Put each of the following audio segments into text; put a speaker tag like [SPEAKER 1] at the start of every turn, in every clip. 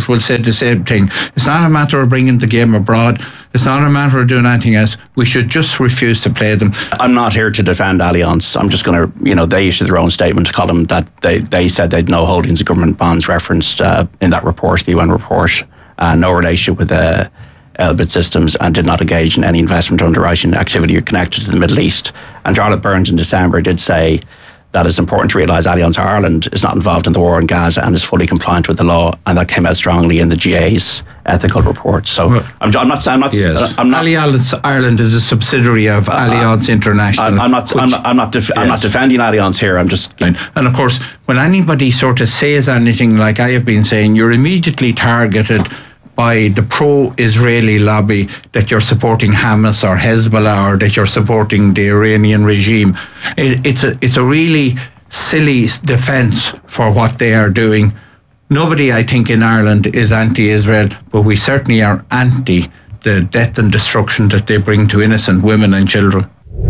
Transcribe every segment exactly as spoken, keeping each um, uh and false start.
[SPEAKER 1] themselves will say the same thing. It's not a matter of bringing the game abroad. It's not a matter of doing anything else. We should just refuse to play them.
[SPEAKER 2] I'm not here to defend Allianz. I'm just going to, you know, they issued their own statement to call them that they, they said they'd no holdings of government bonds referenced uh, in that report, the U N report, uh, no relationship with uh, Elbit Systems, and did not engage in any investment underwriting activity connected to the Middle East. And Charlotte Burns in December did say that it's important to realise Allianz Ireland is not involved in the war in Gaza and is fully compliant with the law, and that came out strongly in the G A's ethical report. So well, I'm, I'm not. I'm not.
[SPEAKER 1] Yes.
[SPEAKER 2] I'm not.
[SPEAKER 1] Allianz Ireland is a subsidiary of uh, Allianz International.
[SPEAKER 2] I'm, I'm not. I'm not. I'm not, def- yes. I'm not defending Allianz here. I'm just.
[SPEAKER 1] And of course, when anybody sort of says anything like I have been saying, you're immediately targeted by the pro-Israeli lobby that you're supporting Hamas or Hezbollah, or that you're supporting the Iranian regime. It, it's a it's a really silly defence for what they are doing. Nobody, I think, in Ireland is anti-Israel, but we certainly are anti the death and destruction that they bring to innocent women and children.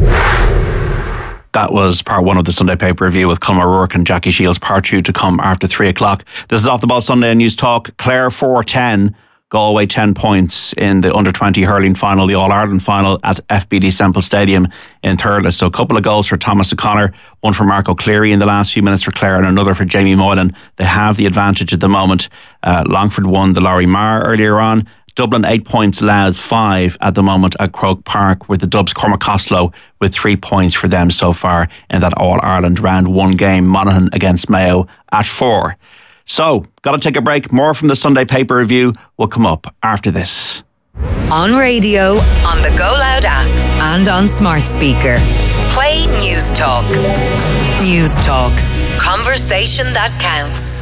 [SPEAKER 2] That was part one of the Sunday Paper Review with Colm O'Rourke and Jackie Shields. Part two to come after three o'clock. This is Off the Ball Sunday News Talk. Clare four ten. Galway ten points in the under twenty hurling final, the All-Ireland final at F B D Semple Stadium in Thurles. So a couple of goals for Thomas O'Connor, one for Mark O'Cleary in the last few minutes for Clare, and another for Jamie Moylan. They have the advantage at the moment. Uh, Longford won the Laurie Marr earlier on. Dublin eight points, Louth five at the moment at Croke Park, with the Dubs Cormac Costello with three points for them so far in that All-Ireland round one game. Monaghan against Mayo at four. So, got to take a break. More from the Sunday Paper Review will come up after this.
[SPEAKER 3] On radio, on the Go Loud app, and on smart speaker. Play News Talk. News Talk. Conversation that counts.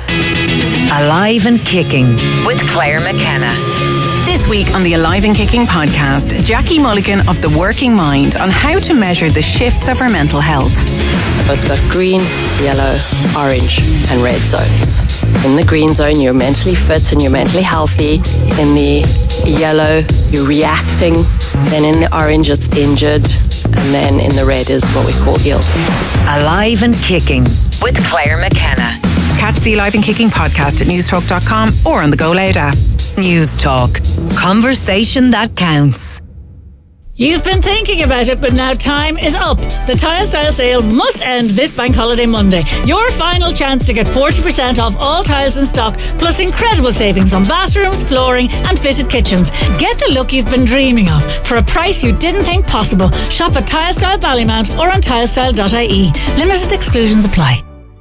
[SPEAKER 3] Alive and Kicking with Claire McKenna.
[SPEAKER 4] This week on the Alive and Kicking podcast, Jackie Mulligan of The Working Mind on how to measure the shifts of our mental health.
[SPEAKER 5] It's got green, yellow, orange and red zones. In the green zone, you're mentally fit and you're mentally healthy. In the yellow, you're reacting. Then in the orange, it's injured. And then in the red is what we call ill.
[SPEAKER 3] Alive and Kicking with Claire McKenna.
[SPEAKER 4] Catch the Alive and Kicking podcast at newstalk dot com or on the Go Loud app.
[SPEAKER 3] News Talk. Conversation that counts.
[SPEAKER 6] You've been thinking about it, but now time is up. The Tile Style sale must end this bank holiday Monday. Your final chance to get forty percent off all tiles in stock, plus incredible savings on bathrooms, flooring and fitted kitchens. Get the look you've been dreaming of for a price you didn't think possible. Shop at Tile Style Ballymount or on tilestyle dot I E. Limited exclusions apply.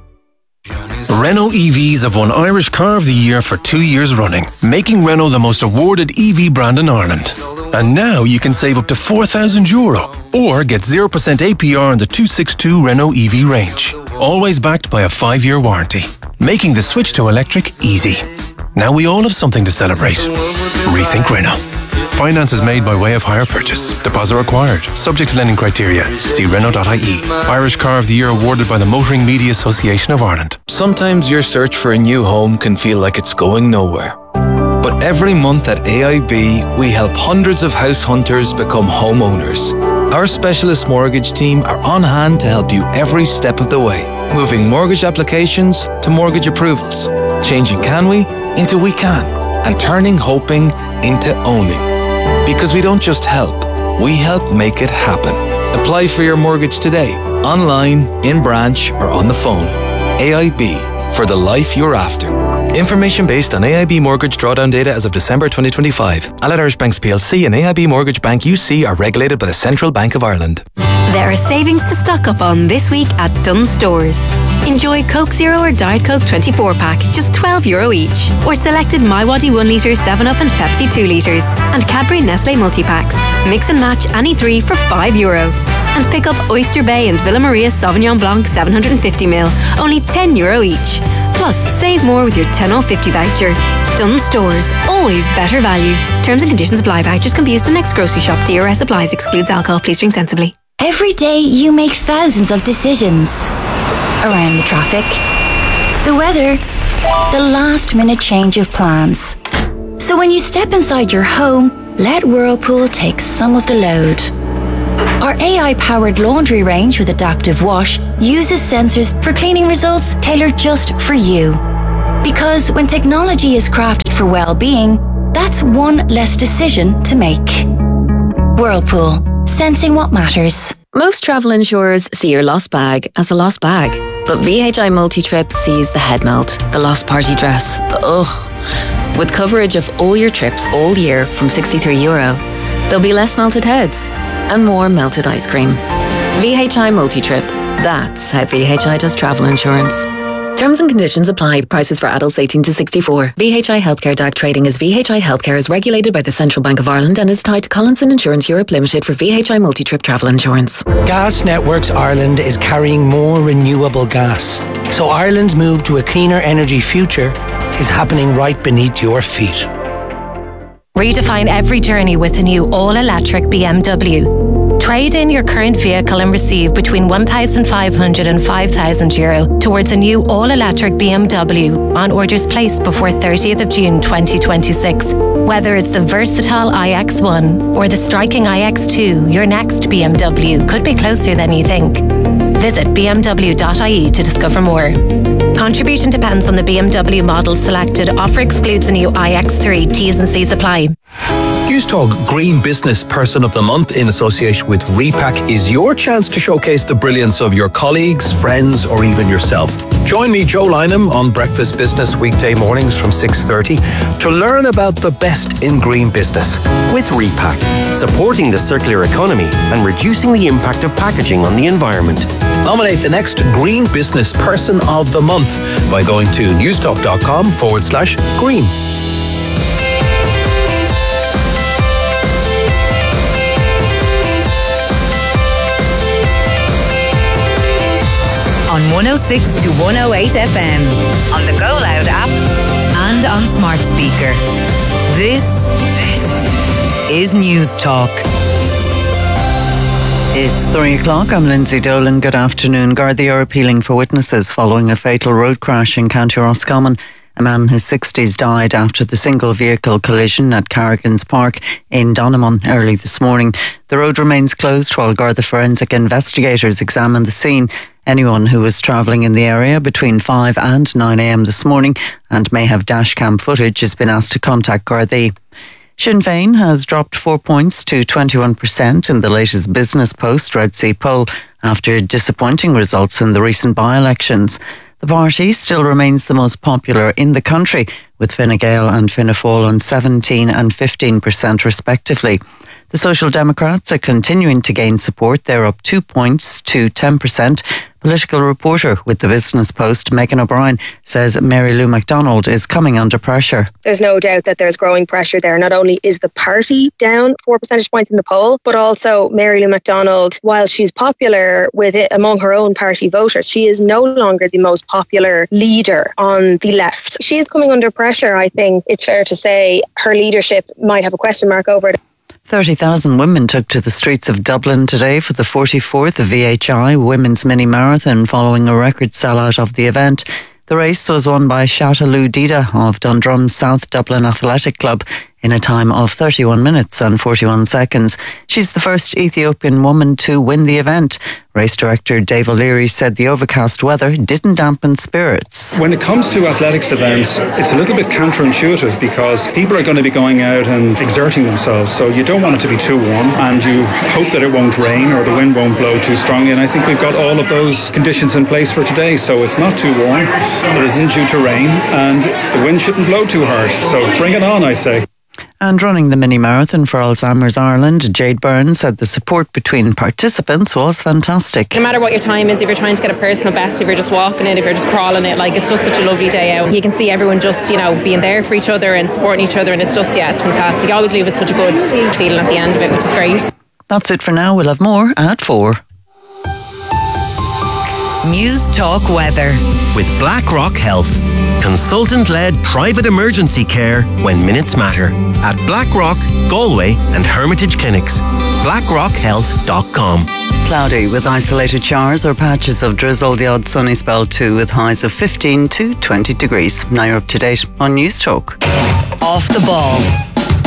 [SPEAKER 7] Renault E Vs have won Irish Car of the Year for two years running, making Renault the most awarded E V brand in Ireland. And now you can save up to four thousand euro or get zero percent A P R on the two sixty-two Renault E V range. Always backed by a five-year warranty, making the switch to electric easy. Now we all have something to celebrate. Rethink Renault. Finance is made by way of hire purchase. Deposit required. Subject to lending criteria. See Renault dot I E. Irish Car of the Year awarded by the Motoring Media Association of Ireland.
[SPEAKER 8] Sometimes your search for a new home can feel like it's going nowhere. But every month at A I B, we help hundreds of house hunters become homeowners. Our specialist mortgage team are on hand to help you every step of the way. Moving mortgage applications to mortgage approvals. Changing can we into we can. And turning hoping into owning. Because we don't just help, we help make it happen. Apply for your mortgage today, online, in branch, or on the phone. A I B, for the life you're after. Information based on A I B mortgage drawdown data as of December twenty twenty-five. Allied Irish Banks P L C and A I B Mortgage Bank U C are regulated by the Central Bank of Ireland.
[SPEAKER 9] There are savings to stock up on this week at Dunnes Stores. Enjoy Coke Zero or Diet Coke twenty-four pack, just twelve euro each. Or selected MiWadi one litre, seven up and Pepsi two litres. And Cadbury Nestle multi-packs. Mix and match any three for five euro. And pick up Oyster Bay and Villa Maria Sauvignon Blanc seven hundred fifty milliliters, only ten euro each. Plus, save more with your ten off fifty voucher. Dunnes Stores, always better value. Terms and conditions apply. Vouchers can be used in next grocery shop. D R S applies. Excludes alcohol. Please drink sensibly.
[SPEAKER 10] Every day you make thousands of decisions. Around the traffic, the weather, the last minute change of plans. So when you step inside your home, let Whirlpool take some of the load. Our A I-powered laundry range with adaptive wash uses sensors for cleaning results tailored just for you. Because when technology is crafted for well-being, that's one less decision to make. Whirlpool, sensing what matters.
[SPEAKER 5] Most travel insurers see your lost bag as a lost bag. But V H I Multi-Trip sees the head melt, the lost party dress, the ugh. With coverage of all your trips all year from sixty-three euro, there'll be less melted heads and more melted ice cream. V H I Multi-Trip. That's how V H I does travel insurance. Terms and conditions apply. Prices for adults eighteen to sixty-four. V H I Healthcare D A C trading as V H I Healthcare is regulated by the Central Bank of Ireland and is tied to Collinson Insurance Europe Limited for V H I Multi-Trip travel insurance.
[SPEAKER 11] Gas Networks Ireland is carrying more renewable gas. So Ireland's move to a cleaner energy future is happening right beneath your feet.
[SPEAKER 12] Redefine every journey with a new all-electric B M W. Trade in your current vehicle and receive between one thousand five hundred and five thousand euro towards a new all-electric B M W on orders placed before thirtieth of June twenty twenty-six. Whether it's the versatile i X one or the striking i X two, your next B M W could be closer than you think. Visit b m w dot i e to discover more. Contribution depends on the B M W model selected. Offer excludes the new i X three. T's and C's apply.
[SPEAKER 13] Newstalk Green Business Person of the Month in association with Repack is your chance to showcase the brilliance of your colleagues, friends or even yourself. Join me, Joe Lynham, on Breakfast Business weekday mornings from six thirty to learn about the best in green business.
[SPEAKER 14] With Repack, supporting the circular economy and reducing the impact of packaging on the environment.
[SPEAKER 13] Nominate the next Green Business Person of the Month by going to newstalk.com forward slash green.
[SPEAKER 3] On one oh six to one oh eight F M, on the Go Loud app and on smart speaker. This, this is News Talk.
[SPEAKER 15] It's three o'clock. I'm Lindsay Dolan. Good afternoon. Gardaí are appealing for witnesses following a fatal road crash in County Roscommon. A man in his sixties died after the single vehicle collision at Carrigan's Park in Donaghmon early this morning. The road remains closed while Garda forensic investigators examine the scene. Anyone who was travelling in the area between five and nine a.m. this morning and may have dashcam footage has been asked to contact Gardaí. Sinn Féin has dropped four points to twenty-one percent in the latest Business Post Red C poll after disappointing results in the recent by-elections. The party still remains the most popular in the country, with Fine Gael and Fianna Fáil on seventeen and fifteen percent respectively. The Social Democrats are continuing to gain support. They're up two points to ten percent. Political reporter with the Business Post, Megan O'Brien, says Mary Lou McDonald is coming under pressure.
[SPEAKER 16] There's no doubt that there's growing pressure there. Not only is the party down four percentage points in the poll, but also Mary Lou McDonald, while she's popular with it among her own party voters, she is no longer the most popular leader on the left. She is coming under pressure, I think it's fair to say. Her leadership might have a question mark over it.
[SPEAKER 15] thirty thousand women took to the streets of Dublin today for the forty-fourth V H I Women's Mini Marathon following a record sellout of the event. The race was won by Shatalu Dida of Dundrum's South Dublin Athletic Club in a time of thirty-one minutes and forty-one seconds. She's the first Ethiopian woman to win the event. Race director Dave O'Leary said the overcast weather didn't dampen spirits.
[SPEAKER 17] When it comes to athletics events, it's a little bit counterintuitive because people are going to be going out and exerting themselves, so you don't want it to be too warm and you hope that it won't rain or the wind won't blow too strongly, and I think we've got all of those conditions in place for today, so it's not too warm, it isn't due to rain, and the wind shouldn't blow too hard, so bring it on, I say.
[SPEAKER 15] And running the mini marathon for Alzheimer's Ireland, Jade Byrne said the support between participants was fantastic.
[SPEAKER 18] No matter what your time is, if you're trying to get a personal best, if you're just walking it, if you're just crawling it, like it's just such a lovely day out. You can see everyone just, you know, being there for each other and supporting each other, and it's just, yeah, it's fantastic. You always leave with such a good feeling at the end of it, which is great.
[SPEAKER 15] That's it for now. We'll have more at four.
[SPEAKER 3] News Talk Weather.
[SPEAKER 14] With BlackRock Health. Consultant-led private emergency care when minutes matter. At BlackRock, Galway and Hermitage Clinics. blackrock health dot com.
[SPEAKER 15] Cloudy with isolated showers or patches of drizzle. The odd sunny spell too, with highs of fifteen to twenty degrees. Now you're up to date on News Talk.
[SPEAKER 3] Off the ball.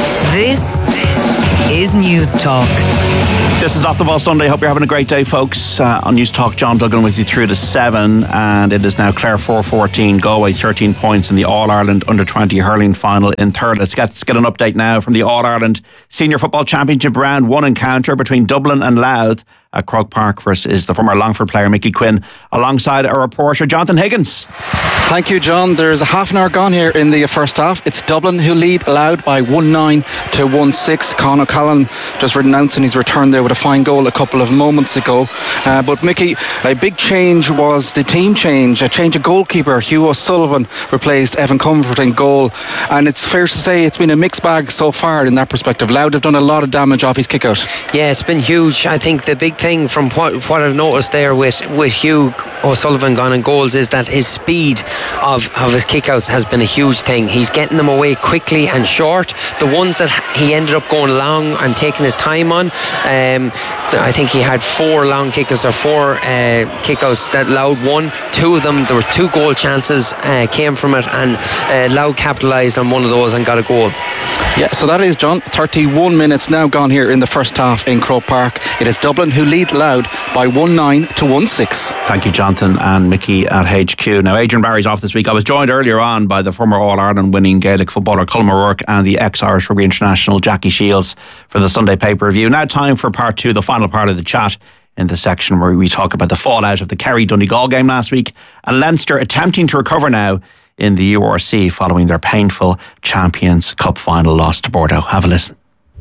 [SPEAKER 3] This is News Talk.
[SPEAKER 2] This is Off the Ball Sunday. Hope you're having a great day, folks. Uh, on News Talk, John Duggan with you through to seven, and it is now Clare four fourteen, Galway thirteen points in the All-Ireland under twenty hurling final in third. Let's get, let's get an update now from the All-Ireland Senior Football Championship round one encounter between Dublin and Louth at Croke Park versus the former Longford player Mickey Quinn, alongside our reporter Jonathan Higgins.
[SPEAKER 19] Thank you, John. There's a half an hour gone here in the first half. It's Dublin who lead Louth by one nine to one six. Con O'Callaghan just announcing his return there with a fine goal a couple of moments ago. Uh, but Mickey, a big change was the team change, a change of goalkeeper. Hugh O'Sullivan replaced Evan Comfort in goal. And it's fair to say it's been a mixed bag so far in that perspective. Louth have done a lot of damage off his kick-out.
[SPEAKER 20] Yeah, it's been huge. I think the big thing from what, what I've noticed there with, with Hugh O'Sullivan gone in goals is that his speed of, of his kickouts has been a huge thing. He's getting them away quickly and short. The ones that he ended up going long and taking his time on, um, I think he had four long kickouts or four uh, kickouts that Louth won. Two of them, there were two goal chances uh, came from it, and uh, Louth capitalised on one of those and got a goal.
[SPEAKER 19] Yeah, so that is, John, thirty-one minutes now gone here in the first half in Croke Park. It is Dublin who lead Louth by one nine to one six.
[SPEAKER 2] Thank you, Jonathan and Mickey at H Q. Now, Adrian Barry's off this week. I was joined earlier on by the former All-Ireland winning Gaelic footballer Colm O'Rourke and the ex-Irish Rugby international Jackie Shields for the Sunday paper review. Now time for part two, the final part of the chat, in the section where we talk about the fallout of the Kerry-Donegal game last week and Leinster attempting to recover now in the U R C following their painful Champions Cup final loss to Bordeaux. Have a listen.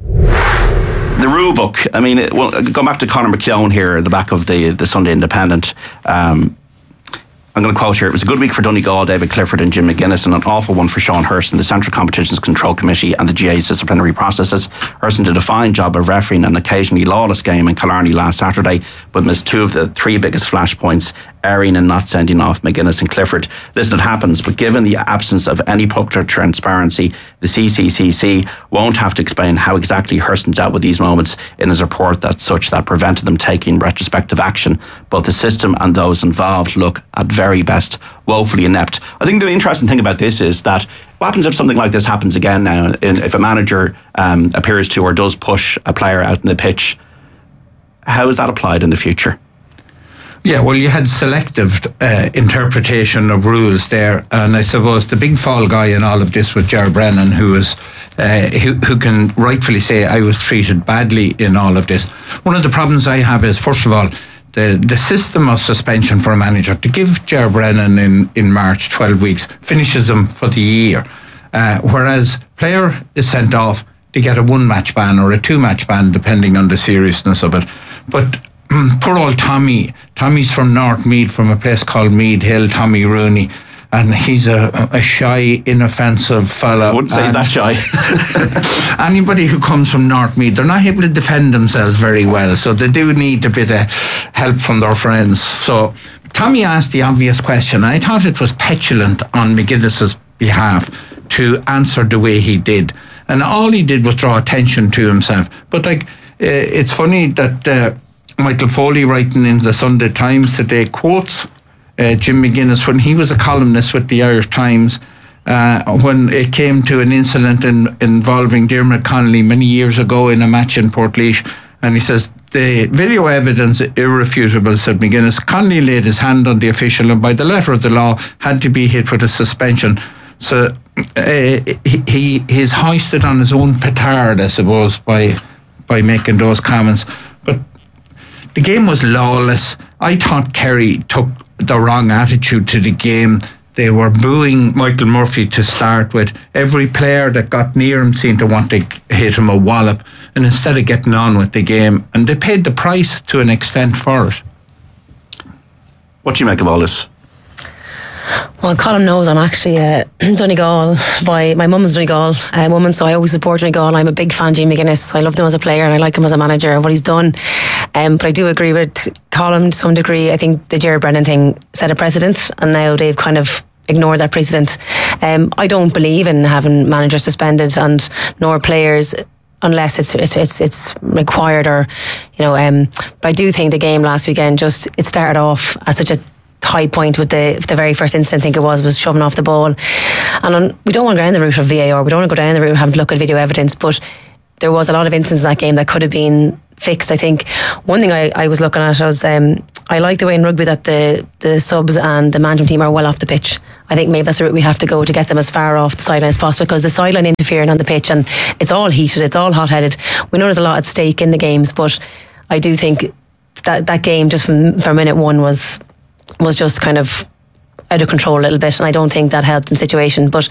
[SPEAKER 2] The rule book, I mean, it, well, going back to Conor McKeown here at the back of the, the Sunday Independent, um, I'm going to quote here: it was a good week for Donegal, David Clifford and Jim McGuinness, and an awful one for Sean Hurston, the Central Competitions Control Committee and the G A's disciplinary processes. Hurston did a fine job of refereeing an occasionally lawless game in Killarney last Saturday, but missed two of the three biggest flashpoints, erring and not sending off McGuinness and Clifford. Listen, it happens, but given the absence of any public transparency, the C C C C won't have to explain how exactly Hurston dealt with these moments in his report that such that prevented them taking retrospective action. Both the system and those involved look at very best woefully inept. I think the interesting thing about this is that what happens if something like this happens again now, if a manager um, appears to or does push a player out in the pitch, how is that applied in the future?
[SPEAKER 1] Yeah, well, you had selective uh, interpretation of rules there, and I suppose the big fall guy in all of this was Ger Brennan, who was uh, who, who can rightfully say I was treated badly in all of this. One of the problems I have is, first of all, the the system of suspension for a manager. To give Ger Brennan in in March twelve weeks finishes him for the year, uh, whereas player is sent off to get a one match ban or a two match ban depending on the seriousness of it, but. Poor old Tommy. Tommy's from North Meath, from a place called Mead Hill, Tommy Rooney. And he's a, a shy, inoffensive fella.
[SPEAKER 2] I wouldn't say he's that shy.
[SPEAKER 1] Anybody who comes from North Meath, they're not able to defend themselves very well. So they do need a bit of help from their friends. So Tommy asked the obvious question. I thought it was petulant on McGuinness's behalf to answer the way he did. And all he did was draw attention to himself. But like, uh, it's funny that... Uh, Michael Foley, writing in the Sunday Times today, quotes uh, Jim McGuinness when he was a columnist with the Irish Times uh, when it came to an incident in, involving Dermot Connolly many years ago in a match in Portlaoise, and he says the video evidence irrefutable, said McGuinness. Connolly laid his hand on the official and by the letter of the law had to be hit with a suspension. So uh, he, he he's hoisted on his own petard, I suppose, by by making those comments. But the game was lawless. I thought Kerry took the wrong attitude to the game. They were booing Michael Murphy to start with. Every player that got near him seemed to want to hit him a wallop, and instead of getting on with the game, and they paid the price to an extent for it.
[SPEAKER 2] What do you make of all this?
[SPEAKER 21] Well, Colin knows I'm actually uh, Donegal. By my mum's Donegal uh, woman, so I always support Donegal. I'm a big fan of Jim McGuinness. I loved him as a player and I like him as a manager and what he's done. Um, but I do agree with Colin to some degree. I think the Ger Brennan thing set a precedent, and now they've kind of ignored that precedent. Um, I don't believe in having managers suspended and nor players, unless it's it's it's, it's required, or you know. Um, but I do think the game last weekend just it started off at such a high point with the the very first incident, I think it was, was shoving off the ball. And on, we don't want to go down the route of V A R. We don't want to go down the route of having to look at video evidence, but there was a lot of instances in that game that could have been fixed. I think one thing I, I was looking at, I was um, I like the way in rugby that the, the subs and the management team are well off the pitch. I think maybe that's the route we have to go to get them as far off the sideline as possible, because the sideline interfering on the pitch and it's all heated, it's all hot-headed. We know there's a lot at stake in the games, but I do think that that game just from, from minute one was was just kind of out of control a little bit, and I don't think that helped in the situation. But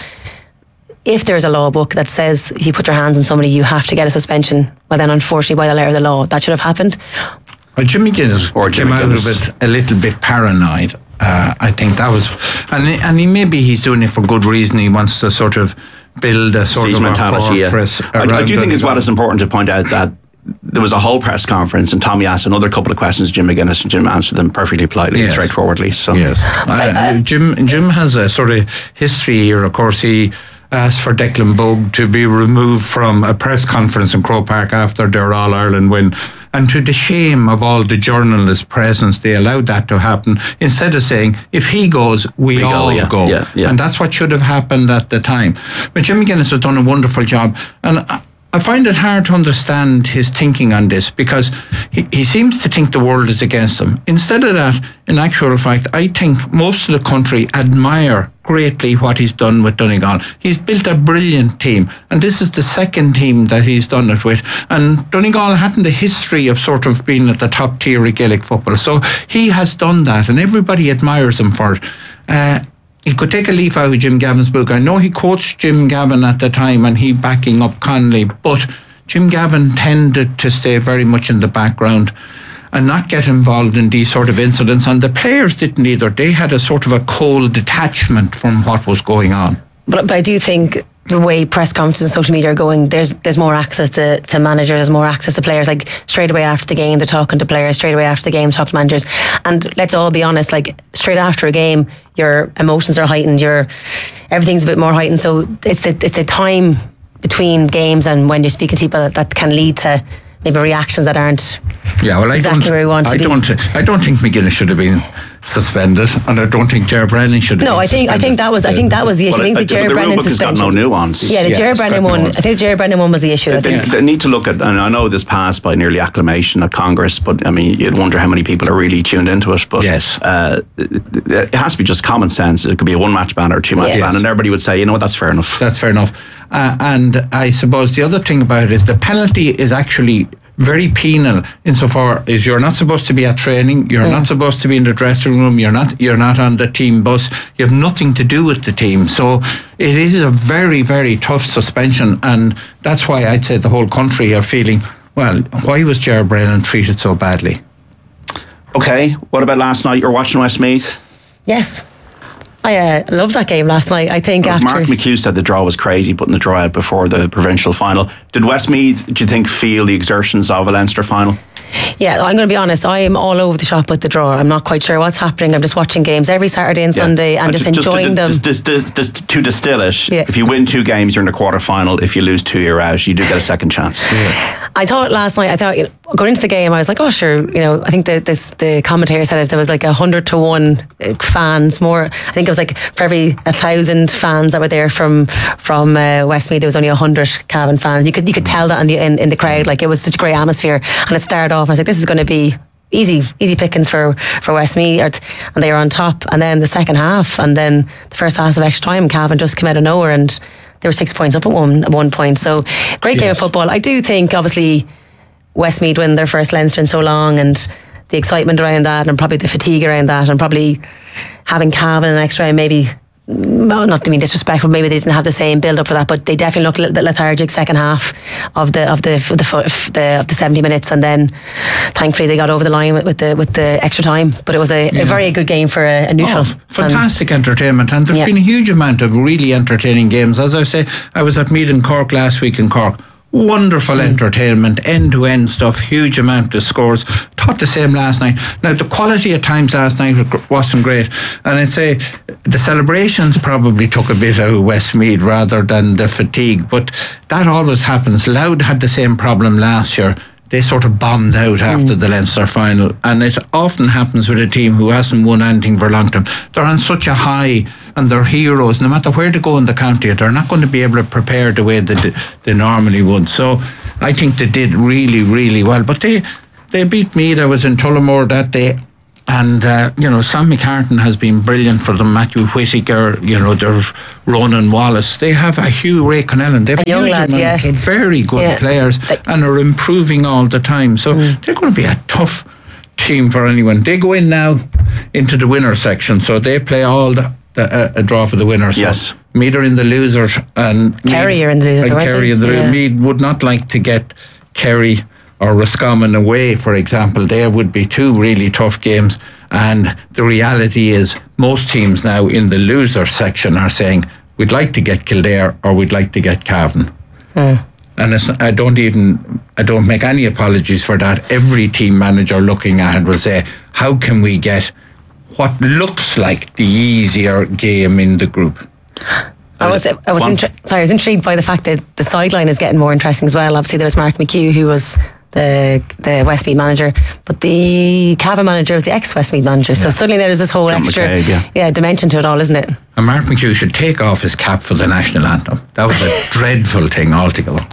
[SPEAKER 21] if there's a law book that says if you put your hands on somebody you have to get a suspension, well then unfortunately by the letter of the law that should have happened.
[SPEAKER 1] Well, Jimmy Guinness or Jimmy came out of it a little bit paranoid. Uh, I think that was, and he, and he maybe he's doing it for good reason. He wants to sort of build a sort
[SPEAKER 2] Siege
[SPEAKER 1] of
[SPEAKER 2] mentality.
[SPEAKER 1] a fortress.
[SPEAKER 2] Yeah. I, I do think as well it's important to point out that there was a whole press conference and Tommy asked another couple of questions to Jim McGuinness and Jim answered them perfectly politely and
[SPEAKER 1] Yes.
[SPEAKER 2] straightforwardly. So
[SPEAKER 1] yes, uh, Jim Jim has a sort of history here. Of course, he asked for Declan Bogue to be removed from a press conference in Croke Park after their All Ireland win. And to the shame of all the journalists present, they allowed that to happen instead of saying, if he goes, we,
[SPEAKER 2] We go,
[SPEAKER 1] all
[SPEAKER 2] yeah,
[SPEAKER 1] go.
[SPEAKER 2] yeah, yeah.
[SPEAKER 1] And that's what should have happened at the time. But Jim McGuinness has done a wonderful job. And I, I find it hard to understand his thinking on this, because he, he seems to think the world is against him. Instead of that, in actual fact, I think most of the country admire greatly what he's done with Donegal. He's built a brilliant team, and this is the second team that he's done it with. And Donegal hadn't a history of sort of being at the top tier of Gaelic football, so he has done that, and everybody admires him for it. Uh, He could take a leaf out of Jim Gavin's book. I know he quotes Jim Gavin at the time and he backing up Connolly, but Jim Gavin tended to stay very much in the background and not get involved in these sort of incidents. And the players didn't either. They had a sort of a cold detachment from what was going on.
[SPEAKER 21] But, but I do think the way press conferences and social media are going, there's there's more access to, to managers, there's more access to players. Like straight away after the game, they're talking to players. Straight away after the game, talk to managers. And let's all be honest, like straight after a game, your emotions are heightened. Your everything's a bit more heightened. So it's a, it's a time between games and when you're speaking to people that, that can lead to maybe reactions that aren't
[SPEAKER 1] yeah, well, I
[SPEAKER 21] exactly
[SPEAKER 1] don't,
[SPEAKER 21] where we want
[SPEAKER 1] I
[SPEAKER 21] to be.
[SPEAKER 1] Don't, I don't think McGuinness should have been suspended, and I don't think Ger Brennan should have
[SPEAKER 21] No,
[SPEAKER 1] been
[SPEAKER 21] I think
[SPEAKER 1] suspended.
[SPEAKER 21] I think that was I think that was the issue.
[SPEAKER 2] Well,
[SPEAKER 21] I think
[SPEAKER 2] uh,
[SPEAKER 21] the Jerry
[SPEAKER 2] the
[SPEAKER 21] Brennan
[SPEAKER 2] rule book has got
[SPEAKER 21] suspension.
[SPEAKER 2] no nuance.
[SPEAKER 21] Yeah, the
[SPEAKER 2] Yeah,
[SPEAKER 21] Jerry
[SPEAKER 2] it's got
[SPEAKER 21] Brennan
[SPEAKER 2] no
[SPEAKER 21] one.
[SPEAKER 2] nuance.
[SPEAKER 21] I think the Jerry Brennan one was the issue. I
[SPEAKER 2] They,
[SPEAKER 21] think.
[SPEAKER 2] they need to look at, and I know this passed by nearly acclamation at Congress, but I mean, you'd wonder how many people are really tuned into it. But
[SPEAKER 1] yes.
[SPEAKER 2] uh, it, it has to be just common sense. It could be a one match ban or a two match
[SPEAKER 1] Yes.
[SPEAKER 2] ban, and everybody would say, you know what, that's fair enough.
[SPEAKER 1] That's fair enough. Uh, and I suppose the other thing about it is the penalty is actually very penal insofar as you're not supposed to be at training, you're mm. not supposed to be in the dressing room, you're not you're not on the team bus, you have nothing to do with the team. So it is a very, very tough suspension, and that's why I'd say the whole country are feeling, well, why was Ger Brennan treated so badly?
[SPEAKER 2] Okay, what about last night? You're watching Westmeath?
[SPEAKER 21] Yes. I uh, loved that game last night. I think
[SPEAKER 2] Well,
[SPEAKER 21] after
[SPEAKER 2] Mark McHugh said the draw was crazy, putting the draw out before the provincial final. Did Westmeath, do you think, feel the exertions of a Leinster final?
[SPEAKER 21] Yeah, I'm going to be honest. I am all over the shop with the draw. I'm not quite sure what's happening. I'm just watching games every Saturday and
[SPEAKER 2] Yeah.
[SPEAKER 21] Sunday and
[SPEAKER 2] Uh,
[SPEAKER 21] just,
[SPEAKER 2] to,
[SPEAKER 21] enjoying
[SPEAKER 2] to,
[SPEAKER 21] them.
[SPEAKER 2] Just, just, just, just to distill it,
[SPEAKER 21] Yeah.
[SPEAKER 2] if you win two games, you're in the quarter final. If you lose two, you're out. You do get a second chance.
[SPEAKER 21] I thought last night, I thought, you know, going into the game, I was like, oh, sure, you know, I think the, this, the commentator said it, there was like a hundred to one fans more. I think it was like for every a thousand fans that were there from from uh, Westmeath, there was only a hundred Cavan fans. You could you could tell that in the in, in the crowd, like it was such a great atmosphere. And it started off, I was like, this is going to be easy, easy pickings for, for Westmeath, and they were on top. And then the second half, and then the first half of extra time, Cavan just came out of nowhere and they were six points up at one at one point. So great game
[SPEAKER 1] Yes.
[SPEAKER 21] of football. I do think obviously Westmeath win their first Leinster in so long, and the excitement around that, and probably the fatigue around that, and probably having Cavan an extra round, maybe, well, not to mean disrespectful, maybe they didn't have the same build up for that, but they definitely looked a little bit lethargic second half of the of the of the, of the, of the seventy minutes, and then thankfully they got over the line with, with the with the extra time. But it was a,
[SPEAKER 1] Yeah.
[SPEAKER 21] a very good game for a, a neutral.
[SPEAKER 1] Oh, fantastic entertainment, and there's
[SPEAKER 21] Yeah.
[SPEAKER 1] been a huge amount of really entertaining games. As I say, I was at Meath in Cork last week in Cork. Wonderful
[SPEAKER 21] Mm.
[SPEAKER 1] entertainment, end-to-end stuff, huge amount of scores. Thought the same last night. Now, the quality at times last night wasn't great, and I'd say the celebrations probably took a bit out of Westmeath rather than the fatigue, but that always happens. Louth had the same problem last year. they sort of bombed out after mm. the Leinster final. And it often happens with a team who hasn't won anything for a long time. They're on such a high and they're heroes. No matter where they go in the county, they're not going to be able to prepare the way that they, they normally would. So I think they did really, really well. But they, they beat Meath. I was in Tullamore that day. And, uh, you know, Sam McCartan has been brilliant for them. Matthew Whittaker, you know, there's Ronan Wallace. They have a Hugh Ray Connellan. They're
[SPEAKER 21] young lads, yeah.
[SPEAKER 1] They're very good yeah. players and are improving all the time. So mm. they're going to be a tough team for anyone. They go in now into the winner section. So they play all the, the uh, a draw for the winners.
[SPEAKER 2] Yes.
[SPEAKER 1] So Meath are in the losers. And
[SPEAKER 21] Kerry are in the losers.
[SPEAKER 1] And Kerry in the losers.
[SPEAKER 21] Yeah.
[SPEAKER 1] Meath would not like to get Kerry or Roscommon away, for example. There would be two really tough games. And the reality is most teams now in the loser section are saying we'd like to get Kildare or we'd like to get Cavan. Mm. And it's, I don't even I don't make any apologies for that. Every team manager looking at it will say, how can we get what looks like the easier game in the group?
[SPEAKER 21] I was I was intri- sorry I was intrigued by the fact that the sideline is getting more interesting as well. Obviously there was Mark McHugh who was the the Westmeath manager, but the Cavan manager was the ex-Westmeath manager. Yeah. So suddenly there's this whole John extra McCaig, yeah. yeah dimension to it all, isn't it?
[SPEAKER 1] And Mark McHugh should take off his cap for the national anthem. That was a dreadful thing altogether.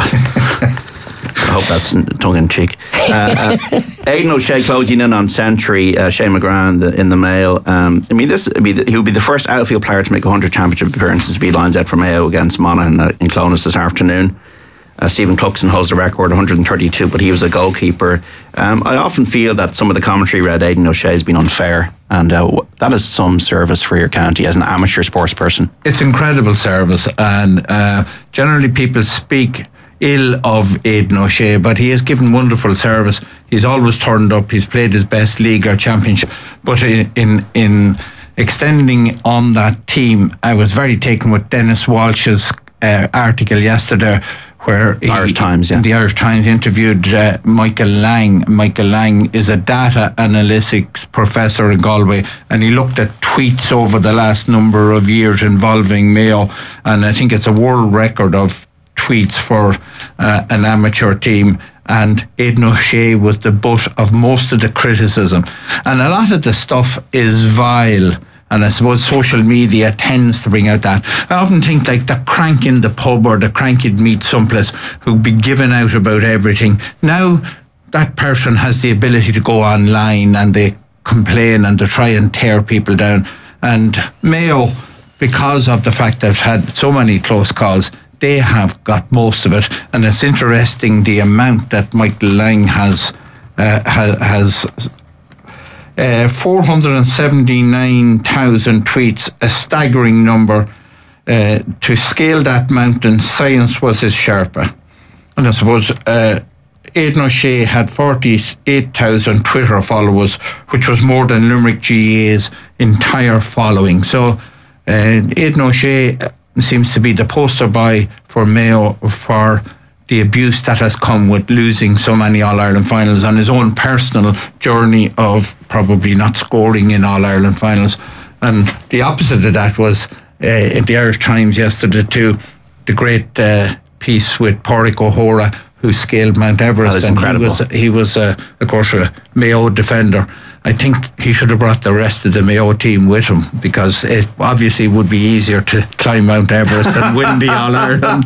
[SPEAKER 2] I hope that's tongue in cheek. Uh, uh, Aidan O'Shea closing in on century. Uh, Shane McGrath in the, in the Mail. Um, I mean, this be the, he would be the first outfield player to make one hundred championship appearances. Be lines out for Mayo against Monaghan in, uh, in Clones this afternoon. Uh, Stephen Cluxon holds the record, one hundred thirty-two, but he was a goalkeeper. Um, I often feel that some of the commentary read Aidan O'Shea has been unfair, and uh, that is some service for your county as an amateur sports person.
[SPEAKER 1] It's incredible service, and uh, generally people speak ill of Aidan O'Shea, but he has given wonderful service. He's always turned up. He's played his best league or championship, but in in, in extending on that team, I was very taken with Dennis Walsh's uh, article yesterday, where he,
[SPEAKER 2] Irish Times, yeah.
[SPEAKER 1] the Irish Times interviewed uh, Michael Lang. Michael Lang is a data analytics professor in Galway, and he looked at tweets over the last number of years involving Mayo, and I think it's a world record of tweets for uh, an amateur team. And Aidan O'Shea was the butt of most of the criticism, and a lot of the stuff is vile. And I suppose social media tends to bring out that. I often think like the crank in the pub or the crank you'd meet someplace who'd be giving out about everything. Now that person has the ability to go online and they complain and they try and tear people down. And Mayo, because of the fact they've had so many close calls, they have got most of it. And it's interesting the amount that Michael Lang has uh, has, has Uh, four hundred seventy-nine thousand tweets, a staggering number. Uh, to scale that mountain, science was his Sherpa. And I suppose uh, Aidan O'Shea had forty-eight thousand Twitter followers, which was more than Limerick G A's entire following. So uh, Aidan O'Shea seems to be the poster boy for Mayo for the abuse that has come with losing so many All-Ireland finals, on his own personal journey of probably not scoring in All-Ireland finals. And the opposite of that was uh, in the Irish Times yesterday too, the great uh, piece with Pádraig O'Hora, who scaled Mount Everest.
[SPEAKER 2] That is
[SPEAKER 1] and
[SPEAKER 2] incredible.
[SPEAKER 1] He was, he was uh, of course, a Mayo defender. I think he should have brought the rest of the Mayo team with him, because it obviously would be easier to climb Mount Everest and win the All-Ireland.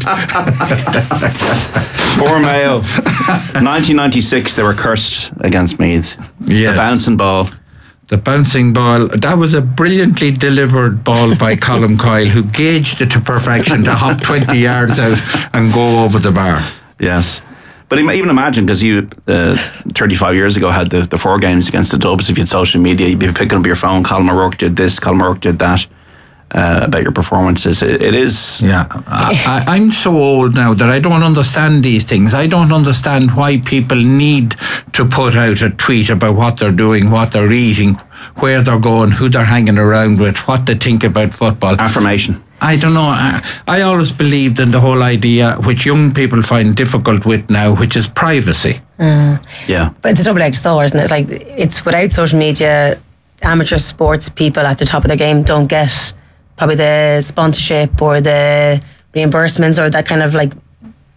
[SPEAKER 2] Poor Mayo. nineteen ninety-six, they were cursed against Meath.
[SPEAKER 1] Yes.
[SPEAKER 2] The bouncing ball.
[SPEAKER 1] The bouncing ball. That was a brilliantly delivered ball by Colm Coyle, who gauged it to perfection to hop twenty yards out and go over the bar.
[SPEAKER 2] Yes. But even imagine, because you uh, thirty-five years ago had the, the four games against the Dubs. If you had social media, you'd be picking up your phone. Colm O'Rourke did this, Colm O'Rourke did that, uh, about your performances. It, it is.
[SPEAKER 1] Yeah. I, I, I'm so old now that I don't understand these things. I don't understand why people need to put out a tweet about what they're doing, what they're eating, where they're going, who they're hanging around with, what they think about football.
[SPEAKER 2] Affirmation.
[SPEAKER 1] I don't know. I, I always believed in the whole idea, which young people find difficult with now, which is privacy.
[SPEAKER 21] Mm.
[SPEAKER 2] Yeah.
[SPEAKER 21] But it's a double-edged sword, isn't it? It's like, it's without social media, amateur sports people at the top of their game don't get probably the sponsorship or the reimbursements or that kind of like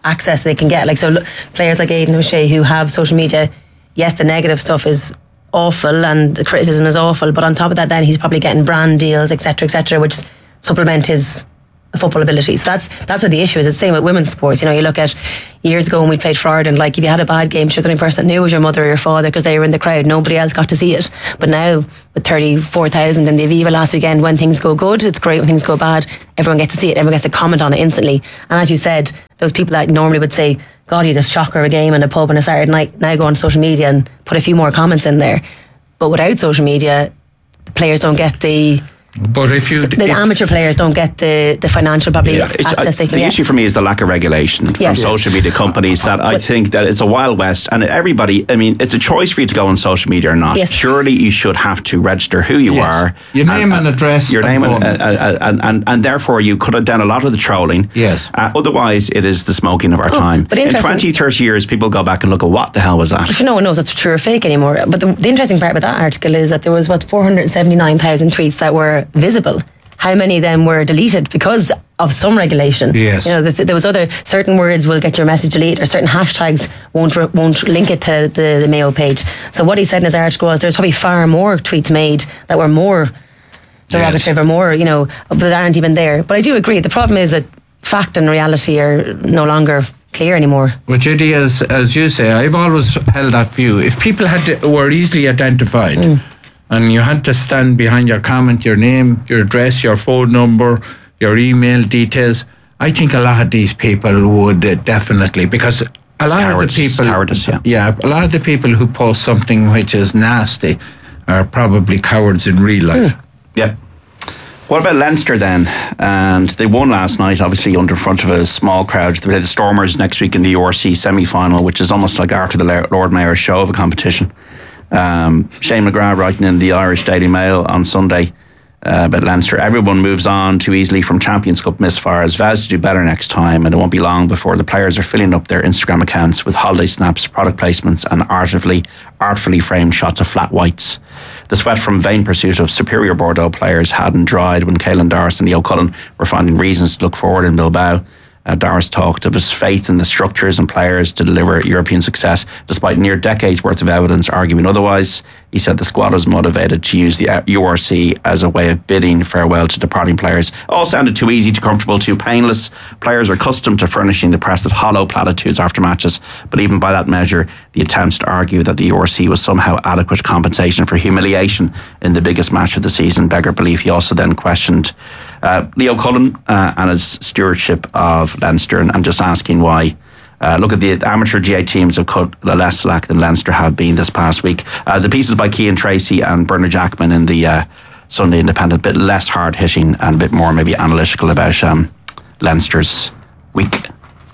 [SPEAKER 21] access they can get. Like so, look, players like Aidan O'Shea who have social media. Yes, the negative stuff is awful and the criticism is awful, but on top of that, then he's probably getting brand deals, et cetera, et cetera, which supplement his football ability. So that's that's what the issue is. It's the same with women's sports. You know, you look at years ago when we played Florida, and like if you had a bad game, sure, the only person that knew was your mother or your father because they were in the crowd. Nobody else got to see it. But now with thirty-four thousand in the Aviva last weekend, when things go good, it's great. When things go bad, everyone gets to see it. Everyone gets to comment on it instantly. And as you said, those people that normally would say, God, you had a shocker of a game in a pub on a Saturday night, now go on social media and put a few more comments in there. But without social media, the players don't get the...
[SPEAKER 1] But if you...
[SPEAKER 21] The
[SPEAKER 1] if,
[SPEAKER 21] amateur players don't get the, the financial probably
[SPEAKER 2] Yeah, it's-
[SPEAKER 21] access
[SPEAKER 2] I-
[SPEAKER 21] they can
[SPEAKER 2] the
[SPEAKER 21] get.
[SPEAKER 2] issue for me is the lack of regulation from
[SPEAKER 21] Yes.
[SPEAKER 2] social media companies. That I think that it's a wild west, and everybody. I mean, it's a choice for you to go on social media or not.
[SPEAKER 21] Yes.
[SPEAKER 2] Surely you should have to register who you
[SPEAKER 1] Yes.
[SPEAKER 2] are,
[SPEAKER 1] Your name and address
[SPEAKER 2] your
[SPEAKER 1] and
[SPEAKER 2] name, and,
[SPEAKER 1] phone.
[SPEAKER 2] uh, uh, and, and and therefore you cut down a lot of the trolling.
[SPEAKER 1] Yes.
[SPEAKER 2] Uh, otherwise, it is the smoking of our
[SPEAKER 21] Oh,
[SPEAKER 2] time.
[SPEAKER 21] but
[SPEAKER 2] In
[SPEAKER 21] interesting-
[SPEAKER 2] twenty, thirty years, people go back and look at what the hell was that.
[SPEAKER 21] But no one knows that's true or fake anymore. But the, the interesting part about that article is that there was, what, four hundred seventy-nine thousand tweets that were visible. How many of them were deleted because of some regulation?
[SPEAKER 1] Yes.
[SPEAKER 21] You know, th- there was other, certain words will get your message deleted, or certain hashtags won't re- won't link it to the, the Mayo page. So what he said in his article was there's probably far more tweets made that were more derogative or more, you know, that aren't even there. But I do agree. The problem is that fact and reality are no longer clear anymore.
[SPEAKER 1] But Judy, as, as you say, I've always held that view. If people had to, were easily identified
[SPEAKER 21] Mm.
[SPEAKER 1] and you had to stand behind your comment, your name, your address, your phone number, your email details, I think a lot of these people would uh, definitely, because a
[SPEAKER 2] It's
[SPEAKER 1] lot
[SPEAKER 2] cowardice,
[SPEAKER 1] of the
[SPEAKER 2] it's
[SPEAKER 1] people,
[SPEAKER 2] cowardice, yeah.
[SPEAKER 1] yeah, a lot of the people who post something which is nasty are probably cowards in real life.
[SPEAKER 2] Yep. What about Leinster then? And they won last night, obviously under front of a small crowd. They play the Stormers next week in the U R C semi-final, which is almost like after the Lord Mayor's show of a competition. Um, Shane McGrath writing in the Irish Daily Mail on Sunday uh, about Leinster. Everyone moves on too easily from Champions Cup misfires, vows to do better next time, and it won't be long before the players are filling up their Instagram accounts with holiday snaps, product placements, and artfully, artfully framed shots of flat whites. The sweat from vain pursuit of superior Bordeaux players hadn't dried when Caelan Doris and Leo Cullen were finding reasons to look forward in Bilbao. Uh, Doris talked of his faith in the structures and players to deliver European success, despite near decades worth of evidence arguing otherwise. He said the squad was motivated to use the U R C as a way of bidding farewell to departing players. All sounded too easy, too comfortable, too painless. Players are accustomed to furnishing the press with hollow platitudes after matches, but even by that measure, the attempts to argue that the U R C was somehow adequate compensation for humiliation in the biggest match of the season beggar belief. He also then questioned uh, Leo Cullen uh, and his stewardship of Leinster, and, and just asking why. Uh, look at the amateur G A teams have cut less slack than Leinster have been this past week. Uh, the pieces by Cian Tracy and Bernard Jackman in the uh, Sunday Independent, a bit less hard hitting and a bit more maybe analytical about um, Leinster's week.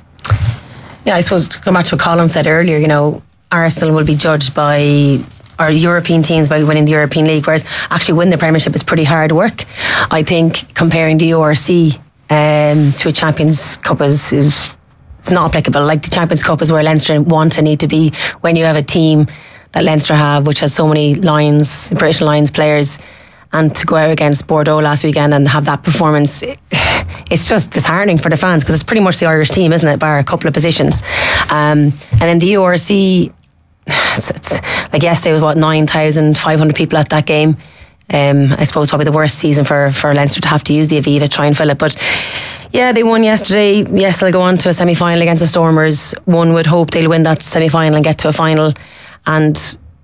[SPEAKER 21] Yeah, I suppose to go back to what Colin said earlier, you know, Arsenal will be judged by our European teams by winning the European League, whereas actually winning the Premiership is pretty hard work. I think comparing the U R C um, to a Champions Cup is, is it's not applicable. Like the Champions Cup is where Leinster want to need to be when you have a team that Leinster have, which has so many Lions, British Lions players, and to go out against Bordeaux last weekend and have that performance, it's just disheartening for the fans because it's pretty much the Irish team, isn't it, bar a couple of positions. Um, and then the U R C, it's, it's like yesterday was what, nine thousand five hundred people at that game. Um, I suppose probably the worst season for, for Leinster to have to use the Aviva, try and fill it. But yeah, they won yesterday. Yes, they'll go on to a semi-final against the Stormers. One would hope they'll win that semi-final and get to a final. And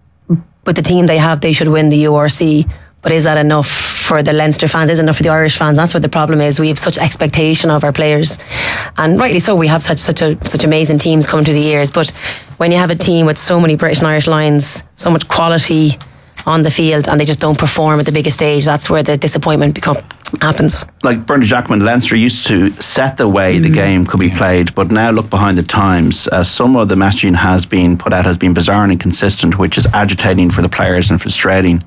[SPEAKER 21] with the team they have, they should win the U R C. But is that enough for the Leinster fans? Is it enough for the Irish fans? That's what the problem is. We have such expectation of our players, and rightly so. We have such such a such amazing teams coming through the years. But when you have a team with so many British and Irish Lions, so much quality on the field, and they just don't perform at the biggest stage, that's where the disappointment become happens.
[SPEAKER 2] Like Bernard Jackman, Leinster used to set the way the game could be played, but now look behind the times. Uh, some of the messaging has been put out has been bizarre and inconsistent, which is agitating for the players and frustrating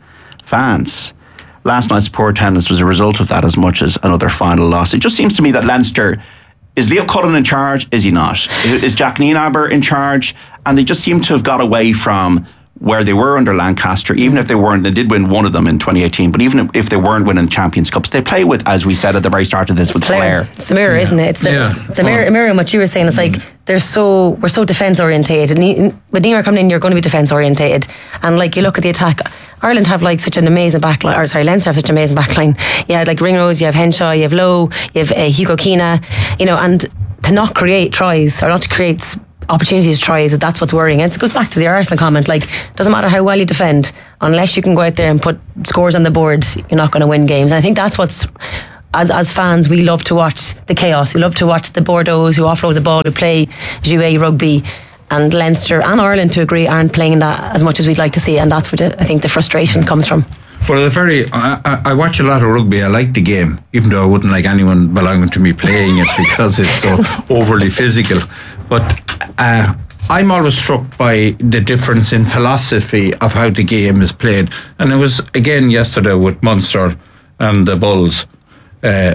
[SPEAKER 2] fans. Last night's poor attendance was a result of that as much as another final loss. It just seems to me that Leinster, is Leo Cullen in charge? Is he not? Is Jack Nienaber in charge? And they just seem to have got away from where they were under Lancaster, even if they weren't, they did win one of them in twenty eighteen, but even if they weren't winning Champions Cups, they play with, as we said at the very start of this, with flair.
[SPEAKER 21] It's the mirror, yeah. isn't it? It's the,
[SPEAKER 2] yeah.
[SPEAKER 21] it's the mirror, mirror in what you were saying. It's like, they're so, we're so defence orientated. With Nima coming in, you're going to be defence orientated. And like, you look at the attack, Ireland have like such an amazing backline, or sorry, Leinster have such an amazing backline. You had like Ringrose, you have Henshaw, you have Lowe, you have uh, Hugo Keena, you know, and to not create tries, or not to create opportunities to tries, that's what's worrying. And it goes back to the Arsenal comment, like, doesn't matter how well you defend, unless you can go out there and put scores on the board, you're not going to win games. And I think that's what's, as as fans, we love to watch the chaos. We love to watch the Bordeaux who offload the ball, who play jouet rugby, and Leinster and Ireland, to agree, aren't playing that as much as we'd like to see, and that's where the, I think the frustration comes from.
[SPEAKER 1] Well, the very, I, I watch a lot of rugby. I like the game, even though I wouldn't like anyone belonging to me playing it because it's so overly physical. But uh, I'm always struck by the difference in philosophy of how the game is played. And it was, again, yesterday with Munster and the Bulls. Uh,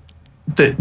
[SPEAKER 1] the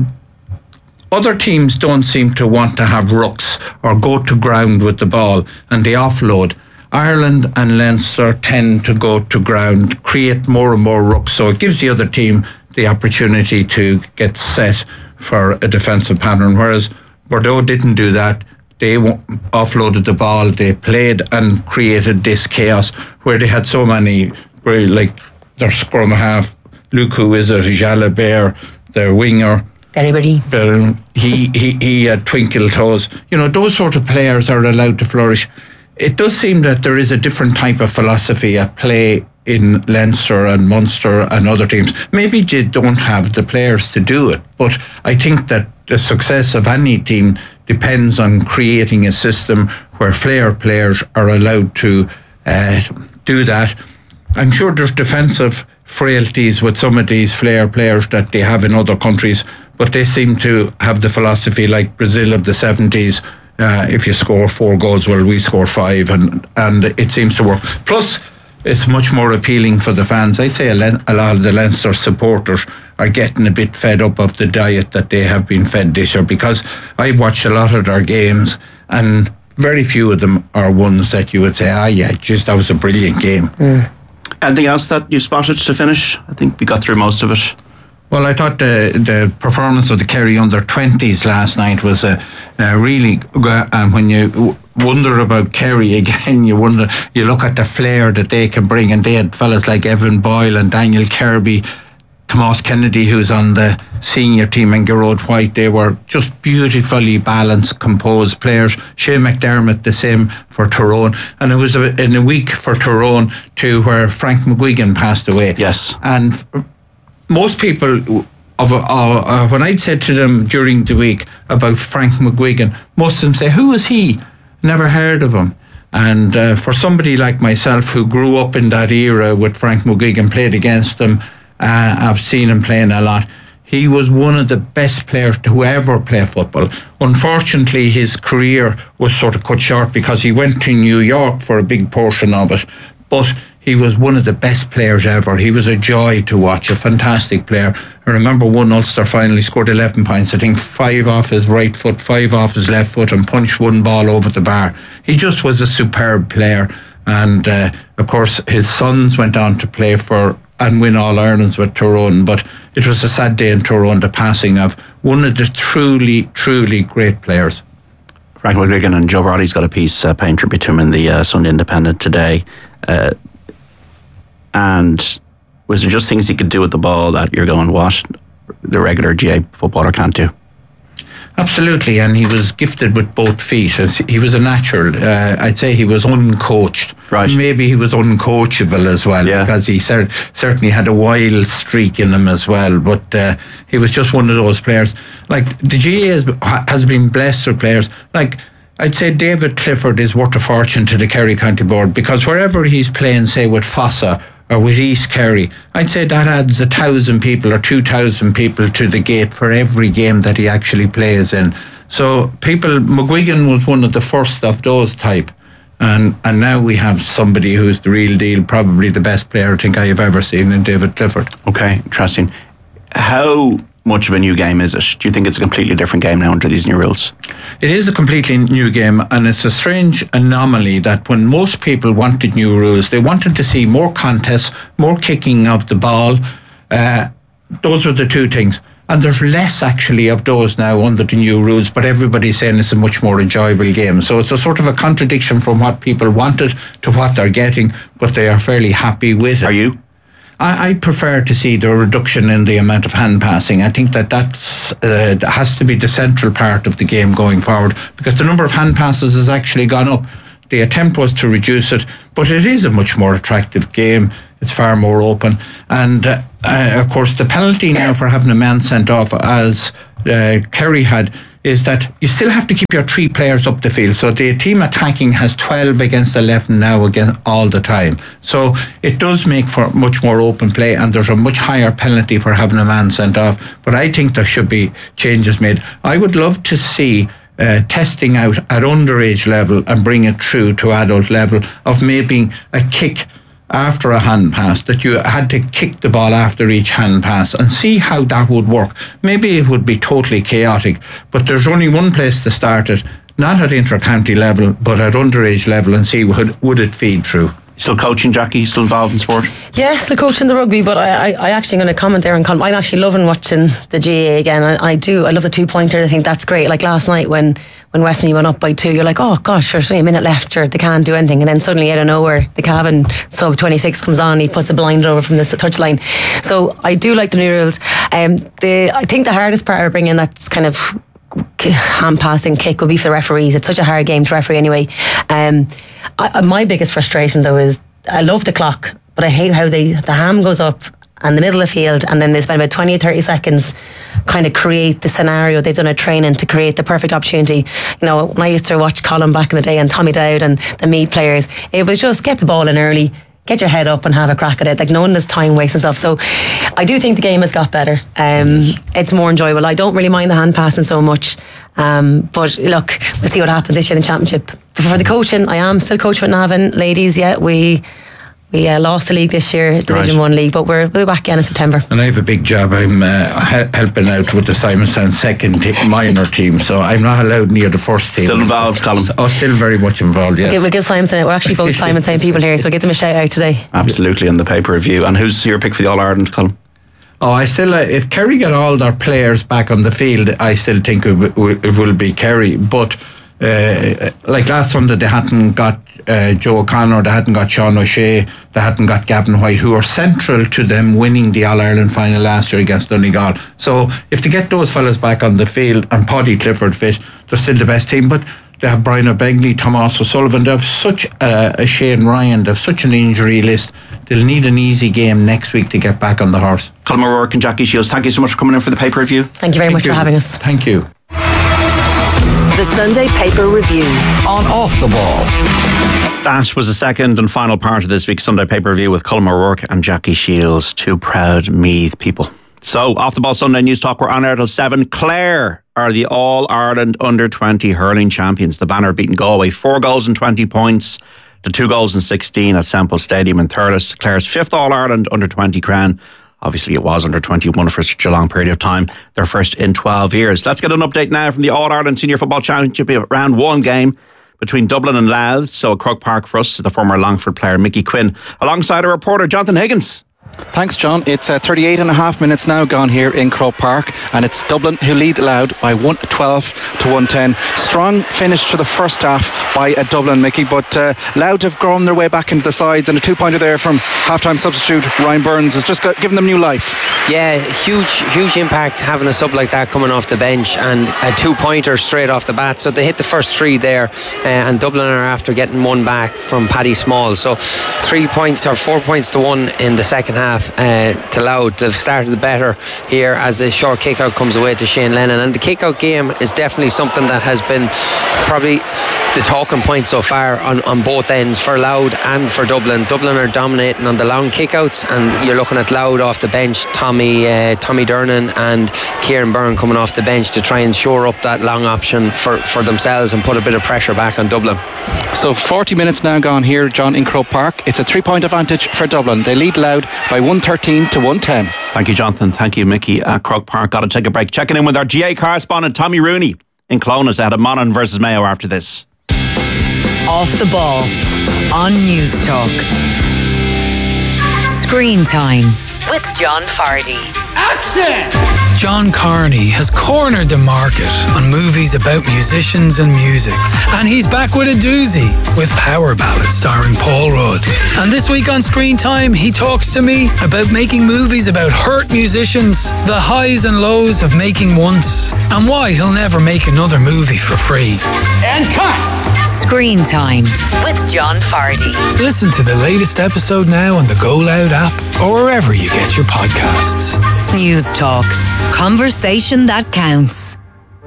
[SPEAKER 1] other teams don't seem to want to have rucks or go to ground with the ball, and they offload. Ireland and Leinster tend to go to ground, create more and more rucks, so it gives the other team the opportunity to get set for a defensive pattern, whereas Bordeaux didn't do that. They offloaded the ball, they played and created this chaos where they had so many, like their scrum half, Luke, who is it, Jalabert, their winger,
[SPEAKER 21] Everybody.
[SPEAKER 1] Um, he, he, he had twinkle toes. You know, those sort of players are allowed to flourish. It does seem that there is a different type of philosophy at play in Leinster and Munster and other teams. Maybe they don't have the players to do it, but I think that the success of any team depends on creating a system where flair players are allowed to uh, do that. I'm sure there's defensive frailties with some of these flair players that they have in other countries, but they seem to have the philosophy like Brazil of the seventies. Uh, if you score four goals, well, we score five, and, and it seems to work. Plus, it's much more appealing for the fans. I'd say a, Len- a lot of the Leinster supporters are getting a bit fed up of the diet that they have been fed this year, because I've watched a lot of their games, and very few of them are ones that you would say, ah, yeah, just that was a brilliant game.
[SPEAKER 2] Mm. Anything else that you spotted to finish? I think we got through most of it.
[SPEAKER 1] Well, I thought the the performance of the Kerry under twenties last night was a, a really good. And when you w- wonder about Kerry again, you wonder, you look at the flair that they can bring, and they had fellas like Evan Boyle and Daniel Kirby, Tomas Kennedy, who's on the senior team, and Gerard White. They were just beautifully balanced, composed players. Shane McDermott, the same for Tyrone. And it was a, in a week for Tyrone too, where Frank McGuigan passed away.
[SPEAKER 2] Yes.
[SPEAKER 1] And most people, of uh, uh, when I'd said to them during the week about Frank McGuigan, most of them say, who is he? Never heard of him. And uh, for somebody like myself who grew up in that era with Frank McGuigan, played against him, uh, I've seen him playing a lot. He was one of the best players to ever play football. Unfortunately, his career was sort of cut short because he went to New York for a big portion of it. But he was one of the best players ever. He was a joy to watch, a fantastic player. I remember one Ulster final, he scored eleven points, I think five off his right foot, five off his left foot, and punched one ball over the bar. He just was a superb player. And uh, of course, his sons went on to play for and win All-Irelands with Tyrone. But it was a sad day in Tyrone, the passing of one of the truly, truly great players.
[SPEAKER 2] Frank McGuigan, and Joe Brolly's got a piece uh, paying tribute to him in the uh, Sunday Independent today. Uh, and was there just things he could do with the ball that you're going, what the regular G A footballer can't do?
[SPEAKER 1] Absolutely, and he was gifted with both feet. He was a natural. Uh, I'd say he was uncoached.
[SPEAKER 2] Right.
[SPEAKER 1] Maybe he was uncoachable as well,
[SPEAKER 2] yeah.
[SPEAKER 1] because he cer- certainly had a wild streak in him as well. But uh, he was just one of those players. Like, the G A has, has been blessed with players. Like, I'd say David Clifford is worth a fortune to the Kerry County Board, because wherever he's playing, say with Fossa or with East Kerry, I'd say that adds a thousand people or two thousand people to the gate for every game that he actually plays in. So people, McGuigan was one of the first of those type, and and now we have somebody who's the real deal, probably the best player I think I have ever seen in David Clifford.
[SPEAKER 2] Okay, interesting. How much of a new game is it? Do you think it's a completely different game now under these new rules?
[SPEAKER 1] It is a completely new game, and it's a strange anomaly that when most people wanted new rules, they wanted to see more contests, more kicking of the ball. Uh, those were the two things. And there's less actually of those now under the new rules, but everybody's saying it's a much more enjoyable game. So it's a sort of a contradiction from what people wanted to what they're getting, but they are fairly happy with it.
[SPEAKER 2] Are you?
[SPEAKER 1] I, I prefer to see the reduction in the amount of hand passing. I think that that's, uh, that has to be the central part of the game going forward, because the number of hand passes has actually gone up. The attempt was to reduce it, but it is a much more attractive game. It's far more open. And, uh, uh, of course, the penalty now for having a man sent off, as uh, Kerry had, is that you still have to keep your three players up the field. So the team attacking has twelve against eleven now again all the time. So it does make for much more open play, and there's a much higher penalty for having a man sent off. But I think there should be changes made. I would love to see Uh, testing out at underage level and bring it through to adult level of maybe a kick after a hand pass, that you had to kick the ball after each hand pass, and see how that would work. Maybe it would be totally chaotic, but there's only one place to start it, not at inter-county level, but at underage level, and see would, would it feed through.
[SPEAKER 2] Still coaching, Jackie? Still involved in sport?
[SPEAKER 21] Yeah, still coaching the rugby, but I, I, I actually going to comment there and I'm actually loving watching the G A A again. I, I do. I love the two pointer. I think that's great. Like last night when when Westmeath went up by two, you're like, oh gosh, there's only a minute left. Sure, they can't do anything, and then suddenly out of nowhere, the Cavan sub twenty-six comes on. He puts a blind over from the touchline. So I do like the new rules. Um, the I think the hardest part of bringing that's kind of hand passing kick will be for the referees. It's such a hard game to referee anyway. Um, I, my biggest frustration though is I love the clock, but I hate how they the ham goes up in the middle of the field, and then they spend about twenty or thirty seconds kind of create the scenario. They've done a training to create the perfect opportunity. You know, when I used to watch Colin back in the day and Tommy Dowd and the Meath players, it was just get the ball in early, get your head up and have a crack at it. Like, no one has time waste and stuff. So I do think the game has got better. Um, it's more enjoyable. I don't really mind the hand passing so much. Um, but look, we'll see what happens this year in the championship. But for the coaching, I am still coaching with Navan ladies. Yeah, we we uh, lost the league this year, Division right. One league, but we're, we'll be back again in September.
[SPEAKER 1] And I have a big job. I'm uh, he- helping out with the Simonstown second t- minor team, so I'm not allowed near the first team.
[SPEAKER 2] Still involved, Colin?
[SPEAKER 1] Oh, still very much involved, yes.
[SPEAKER 21] Okay, we'll give Simonstown, we're actually both Simonstown people here, so we'll give them a shout out today.
[SPEAKER 2] Absolutely, in the pay-per-view. And who's your pick for the All-Ireland, Colin?
[SPEAKER 1] Oh, I still, uh, if Kerry get all their players back on the field, I still think it, w- it will be Kerry. But uh, like last Sunday, they hadn't got uh, Joe O'Connor, they hadn't got Sean O'Shea, they hadn't got Gavin White, who are central to them winning the All-Ireland final last year against Donegal. So if they get those fellas back on the field and Paddy Clifford fit, they're still the best team. But they have Brian O'Begley, Tomas O'Sullivan, they have such a, a Shane Ryan, they have such an injury list. They'll need an easy game next week to get back on the horse.
[SPEAKER 2] Colin O'Rourke and Jackie Shields, thank you so much for coming in for the pay-per-view.
[SPEAKER 21] Thank you very
[SPEAKER 1] Thank
[SPEAKER 21] much
[SPEAKER 1] you.
[SPEAKER 21] for having us.
[SPEAKER 1] Thank you.
[SPEAKER 3] The Sunday Paper Review
[SPEAKER 4] on Off the Ball.
[SPEAKER 2] That was the second and final part of this week's Sunday Pay-Per-View with Colin O'Rourke and Jackie Shields, two proud Meath people. So, Off the Ball Sunday News Talk, we're on air till seven. Clare are the All-Ireland under twenty hurling champions. The Banner beaten Galway four goals and twenty points to two goals and sixteen at Semple Stadium in Thurles. Clare's fifth All-Ireland under twenty crown. Obviously, it was under twenty-one for such a long period of time. Their first in twelve years. Let's get an update now from the All-Ireland Senior Football Championship round one game between Dublin and Louth. So, at Croke Park for us, the former Longford player Mickey Quinn, alongside our reporter Jonathan Higgins.
[SPEAKER 19] Thanks, John. It's uh, thirty-eight and a half minutes now gone here in Croke Park, and it's Dublin who lead Louth by one twelve to one ten. Strong finish to the first half by uh, Dublin, Mickey, but uh, Louth have grown their way back into the sides, and a two-pointer there from half-time substitute Ryan Burns has just got, given them new life.
[SPEAKER 20] Yeah, huge, huge impact having a sub like that coming off the bench, and a two-pointer straight off the bat. So they hit the first three there, uh, and Dublin are after getting one back from Paddy Small. So three points or four points to one in the second half. Half uh, to Louth. They've started better here as the short kick-out comes away to Shane Lennon, and the kick-out game is definitely something that has been probably the talking point so far on, on both ends for Louth and for Dublin. Dublin are dominating on the long kickouts, and you're looking at Louth off the bench, Tommy uh, Tommy Dernan and Kieran Byrne coming off the bench to try and shore up that long option for, for themselves and put a bit of pressure back on Dublin.
[SPEAKER 19] So forty minutes now gone here, John, in Croke Park. It's a three-point advantage for Dublin. They lead Louth by one thirteen to one ten.
[SPEAKER 2] Thank you, Jonathan. Thank you, Mickey. At Croke Park, got to take a break. Checking in with our G A correspondent, Tommy Rooney, in Clonus ahead of Monaghan versus Mayo after this.
[SPEAKER 3] Off the Ball on News Talk. Screen Time with John Fardy.
[SPEAKER 6] Action! John Carney has cornered the market on movies about musicians and music, and he's back with a doozy with Power Ballad starring Paul Rudd. And this week on Screen Time, he talks to me about making movies about hurt musicians, the highs and lows of making once, and why he'll never make another movie for free. And cut!
[SPEAKER 3] Screen Time with John Fardy.
[SPEAKER 6] Listen to the latest episode now on the Go Loud app or wherever you get your podcasts.
[SPEAKER 3] News Talk. Conversation that counts.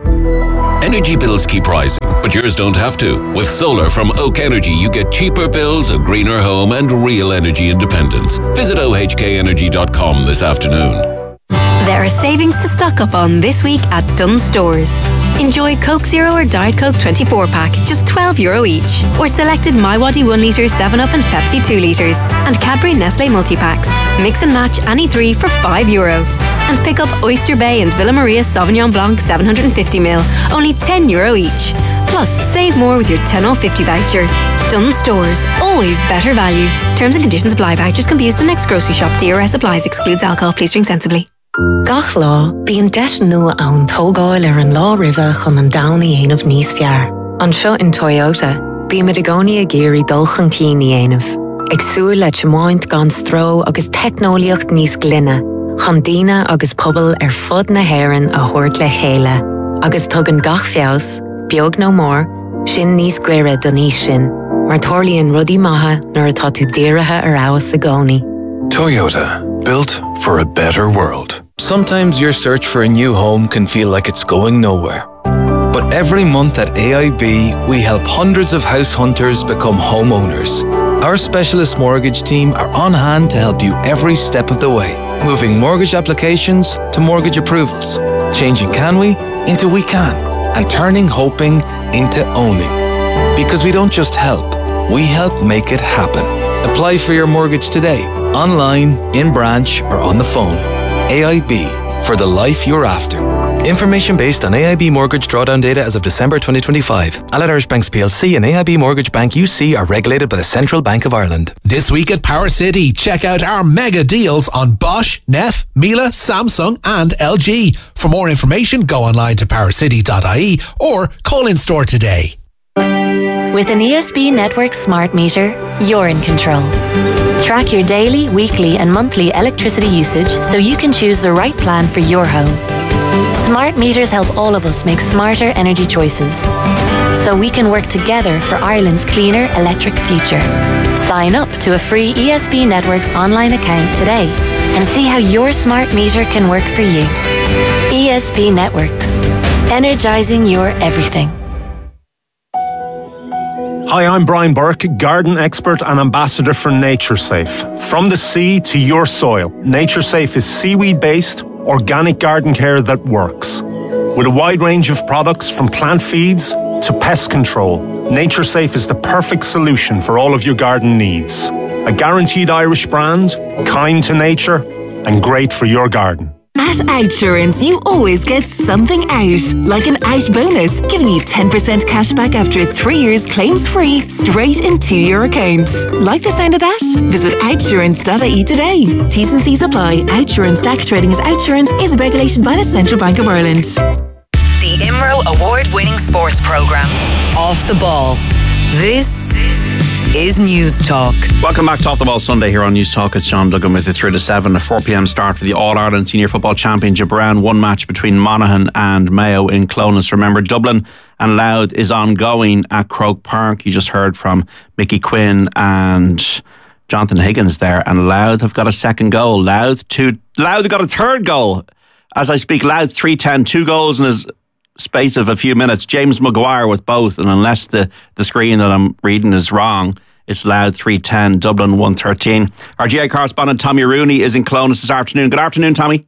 [SPEAKER 22] Energy bills keep rising, but yours don't have to. With solar from Oak Energy, you get cheaper bills, a greener home, and real energy independence. Visit O H K energy dot com this afternoon.
[SPEAKER 9] There are savings to stock up on this week at Dunnes Stores. Enjoy Coke Zero or Diet Coke twenty-four pack, just twelve euro each. Or selected MyWadi one litre, seven up and Pepsi two litres. And Cadbury Nestle multi-packs. Mix and match any three for five euro. And pick up Oyster Bay and Villa Maria Sauvignon Blanc seven hundred fifty milliliters, only ten euro each. Plus, save more with your ten off fifty voucher. Dunnes Stores, always better value. Terms and conditions apply. Vouchers can be used in next grocery shop. D R S applies, excludes alcohol. Please drink sensibly.
[SPEAKER 23] Gach lá, bíonn deis nua ann tógáil ar an lá riva chun an damhnaí aanamh níos fear. Anseo in Toyota, bí me de gcónaí a géirí dulchan cíní aanamh. Ag súil le temáint gan stró agus technoliacht níos glynne. Chun daoine agus pobl ar fud na hÉireann a thabhairt le chéile. Agus tugann gach feabhas, beag nó mór, sin níos gaire don níos sin. Mar tharlaíonn rudaí maithe nuair atá tú dírithe ar abhas a gcónaí.
[SPEAKER 7] Toyota, built for a better world.
[SPEAKER 8] Sometimes your search for a new home can feel like it's going nowhere. But every month at A I B, we help hundreds of house hunters become homeowners. Our specialist mortgage team are on hand to help you every step of the way, moving mortgage applications to mortgage approvals, changing can we into we can, and turning hoping into owning. Because we don't just help, we help make it happen. Apply for your mortgage today, online, in branch, or on the phone. A I B, for the life you're after.
[SPEAKER 7] Information based on A I B mortgage drawdown data as of December twenty twenty-five. Allied Irish Banks P L C and A I B Mortgage Bank U C are regulated by the Central Bank of Ireland.
[SPEAKER 24] This week at Power City, check out our mega deals on Bosch, Neff, Miele, Samsung and L G. For more information, go online to power city dot I E or call in store today.
[SPEAKER 25] With an E S B Network smart meter, you're in control. Track your daily, weekly and monthly electricity usage so you can choose the right plan for your home. Smart meters help all of us make smarter energy choices, so we can work together for Ireland's cleaner electric future. Sign up to a free E S B Networks online account today and see how your smart meter can work for you. E S B Networks, energizing your everything.
[SPEAKER 26] Hi, I'm Brian Burke, garden expert and ambassador for NatureSafe. From the sea to your soil, NatureSafe is seaweed-based, organic garden care that works. With a wide range of products from plant feeds to pest control, NatureSafe is the perfect solution for all of your garden needs. A guaranteed Irish brand, kind to nature, and great for your garden.
[SPEAKER 27] At Outsurance, you always get something out, like an out bonus, giving you ten percent cash back after three years claims-free, straight into your account. Like the sound of that? Visit outsurance dot I E today. T's and C's apply. Outsurance D A C trading as Outsurance is regulated by the Central Bank of Ireland.
[SPEAKER 3] The I M R O award-winning sports programme, Off the Ball. This is News Talk.
[SPEAKER 2] Welcome back to Off the Ball Sunday here on News Talk. It's Sean Duggan with you through to seven. A four p.m. start for the All-Ireland Senior Football Championship round one match between Monaghan and Mayo in Clonus. Remember, Dublin and Louth is ongoing at Croke Park. You just heard from Mickey Quinn and Jonathan Higgins there, and Louth have got a second goal. Louth two. Louth got a third goal. As I speak, Louth three ten, two goals in his space of a few minutes. James Maguire with both, and unless the, the screen that I'm reading is wrong, it's Louth three ten, Dublin one thirteen. Our G A correspondent Tommy Rooney is in Clones this afternoon. Good afternoon, Tommy.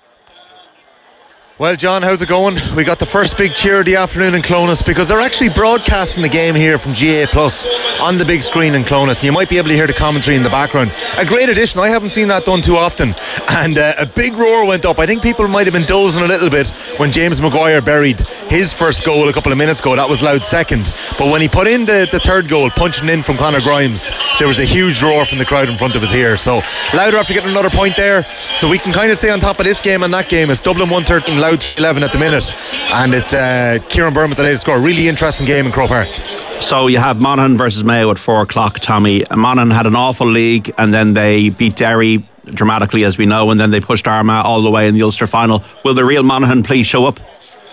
[SPEAKER 5] Well, John, how's it going? We got the first big cheer of the afternoon in Clones because they're actually broadcasting the game here from G A Plus on the big screen in Clones, and you might be able to hear the commentary in the background. A great addition. I haven't seen that done too often, and uh, a big roar went up. I think people might have been dozing a little bit when James Maguire buried his first goal a couple of minutes ago. That was Louth's second, but when he put in the, the third goal, punching in from Conor Grimes, there was a huge roar from the crowd in front of us here. So Louth are after getting another point there, so we can kind of stay on top of this game and that game. It's Dublin one thirteen, Louth eleven at the minute, and it's uh, Kieran Byrne with the latest score. Really interesting game in Croke Park.
[SPEAKER 2] So you have Monaghan versus Mayo at four o'clock, Tommy. Monaghan had an awful league, and then they beat Derry dramatically, as we know, and then they pushed Armagh all the way in the Ulster final. Will the real Monaghan please show up?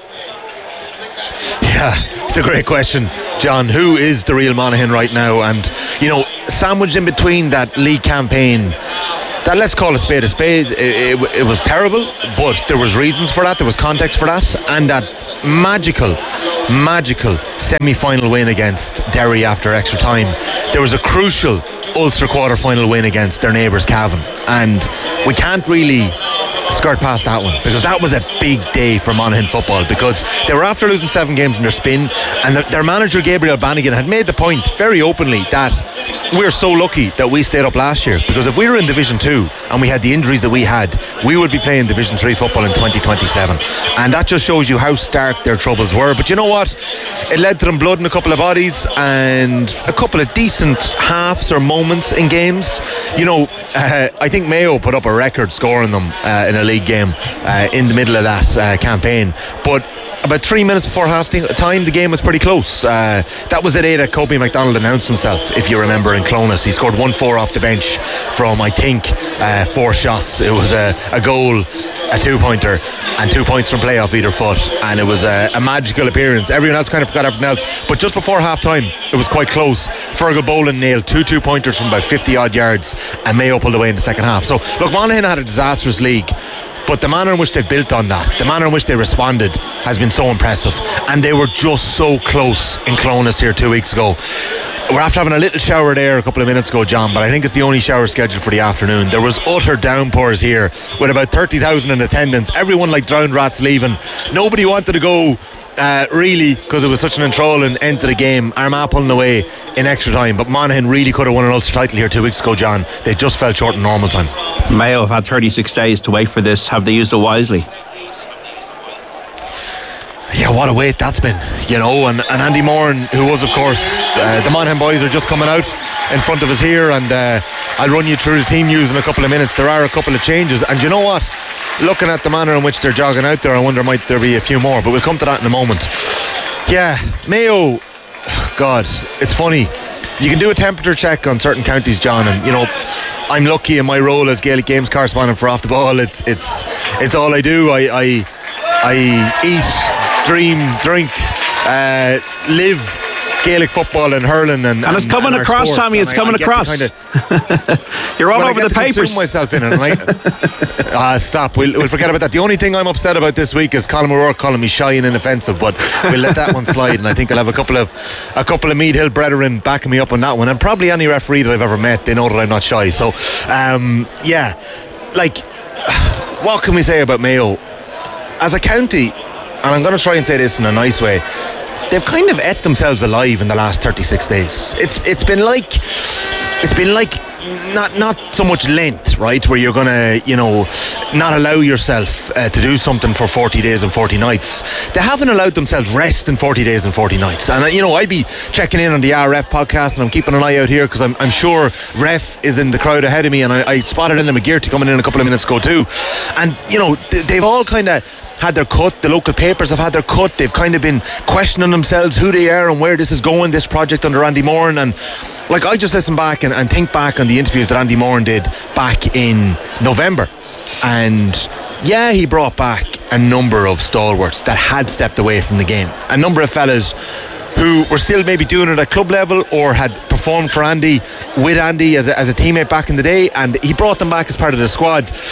[SPEAKER 5] Yeah, it's a great question, John. Who is the real Monaghan right now? And, you know, sandwiched in between that league campaign, that, let's call a spade a spade, it, it, it was terrible, but there was reasons for that, there was context for that, and that magical magical semi-final win against Derry after extra time. There was a crucial Ulster quarter-final win against their neighbours Cavan, and we can't really skirt past that one, because that was a big day for Monaghan football, because they were after losing seven games in their spin, and the, their manager Gabriel Bannigan had made the point very openly that we're so lucky that we stayed up last year, because if we were in Division two and we had the injuries that we had, we would be playing Division three football in twenty twenty-seven, and that just shows you how stark their troubles were. But you know what, it led to them blood in a couple of bodies and a couple of decent halves or moments in games. You know, uh, I think Mayo put up a record scoring them uh, in a league game uh, in the middle of that uh, campaign, but about three minutes before half time the game was pretty close. Uh, that was the day that Kobe MacDonald announced himself, if you remember, in Clones. He scored one four off the bench from, I think, uh, four shots. It was a, a goal, a two pointer, and two points from play off either foot, and it was a, a magical appearance. Everyone else kind of forgot everything else, but just before half time it was quite close. Fergal Boland nailed two two pointers from about fifty odd yards, and Mayo pulled away in the second half. So look, Monaghan had a disastrous league, but the manner in which they've built on that, the manner in which they responded, has been so impressive. And they were just so close in Clones here two weeks ago. We're after having a little shower there a couple of minutes ago, John, but I think it's the only shower scheduled for the afternoon. There was utter downpours here with about thirty thousand in attendance. Everyone like drowned rats leaving. Nobody wanted to go uh, really, because it was such an enthralling end to the game. Armagh pulling away in extra time, but Monaghan really could have won an Ulster title here two weeks ago, John. They just fell short in normal time.
[SPEAKER 2] Mayo have had thirty-six days to wait for this. Have they used it wisely?
[SPEAKER 5] Yeah, what a wait that's been, you know, and, and Andy Moran, who was, of course, uh, the Monaghan boys are just coming out in front of us here, and uh, I'll run you through the team news in a couple of minutes. There are a couple of changes, and you know what, looking at the manner in which they're jogging out there, I wonder might there be a few more, but we'll come to that in a moment. Yeah, Mayo, God, it's funny, you can do a temperature check on certain counties, John, and you know, I'm lucky in my role as Gaelic Games correspondent for Off the Ball. It's it's it's all I do. I I, I eat, dream, drink, uh, live Gaelic football and hurling, and,
[SPEAKER 2] and it's and, coming and across, sports, Tommy. It's coming I, I across. Kinda, You're all over the papers. Myself in it, and I,
[SPEAKER 5] uh, stop. We'll, we'll forget about that. The only thing I'm upset about this week is Colin O'Rourke calling me shy and inoffensive, but we'll let that one slide. And I think I'll have a couple of a couple of Mead Hill brethren backing me up on that one, and probably any referee that I've ever met, they know that I'm not shy. So, um, yeah, like, what can we say about Mayo as a county? And I'm going to try and say this in a nice way. They've kind of ate themselves alive in the last thirty-six days. It's it's been like it's been like not not so much Lent, right, where you're gonna, you know, not allow yourself uh, to do something for forty days and forty nights. They haven't allowed themselves rest in forty days and forty nights. And uh, you know, I'd be checking in on the R F podcast, and I'm keeping an eye out here because I'm I'm sure Ref is in the crowd ahead of me, and I, I spotted Enda McGearty coming in a couple of minutes ago too. And you know, th- they've all kind of had their cut. The local papers have had their cut. They've kind of been questioning themselves who they are and where this is going, this project under Andy Moran. And like, I just listen back and, and think back on the interviews that Andy Moran did back in November, and yeah, he brought back a number of stalwarts that had stepped away from the game, a number of fellas who were still maybe doing it at club level or had performed for Andy, with Andy as a, as a teammate back in the day, and he brought them back as part of the squad.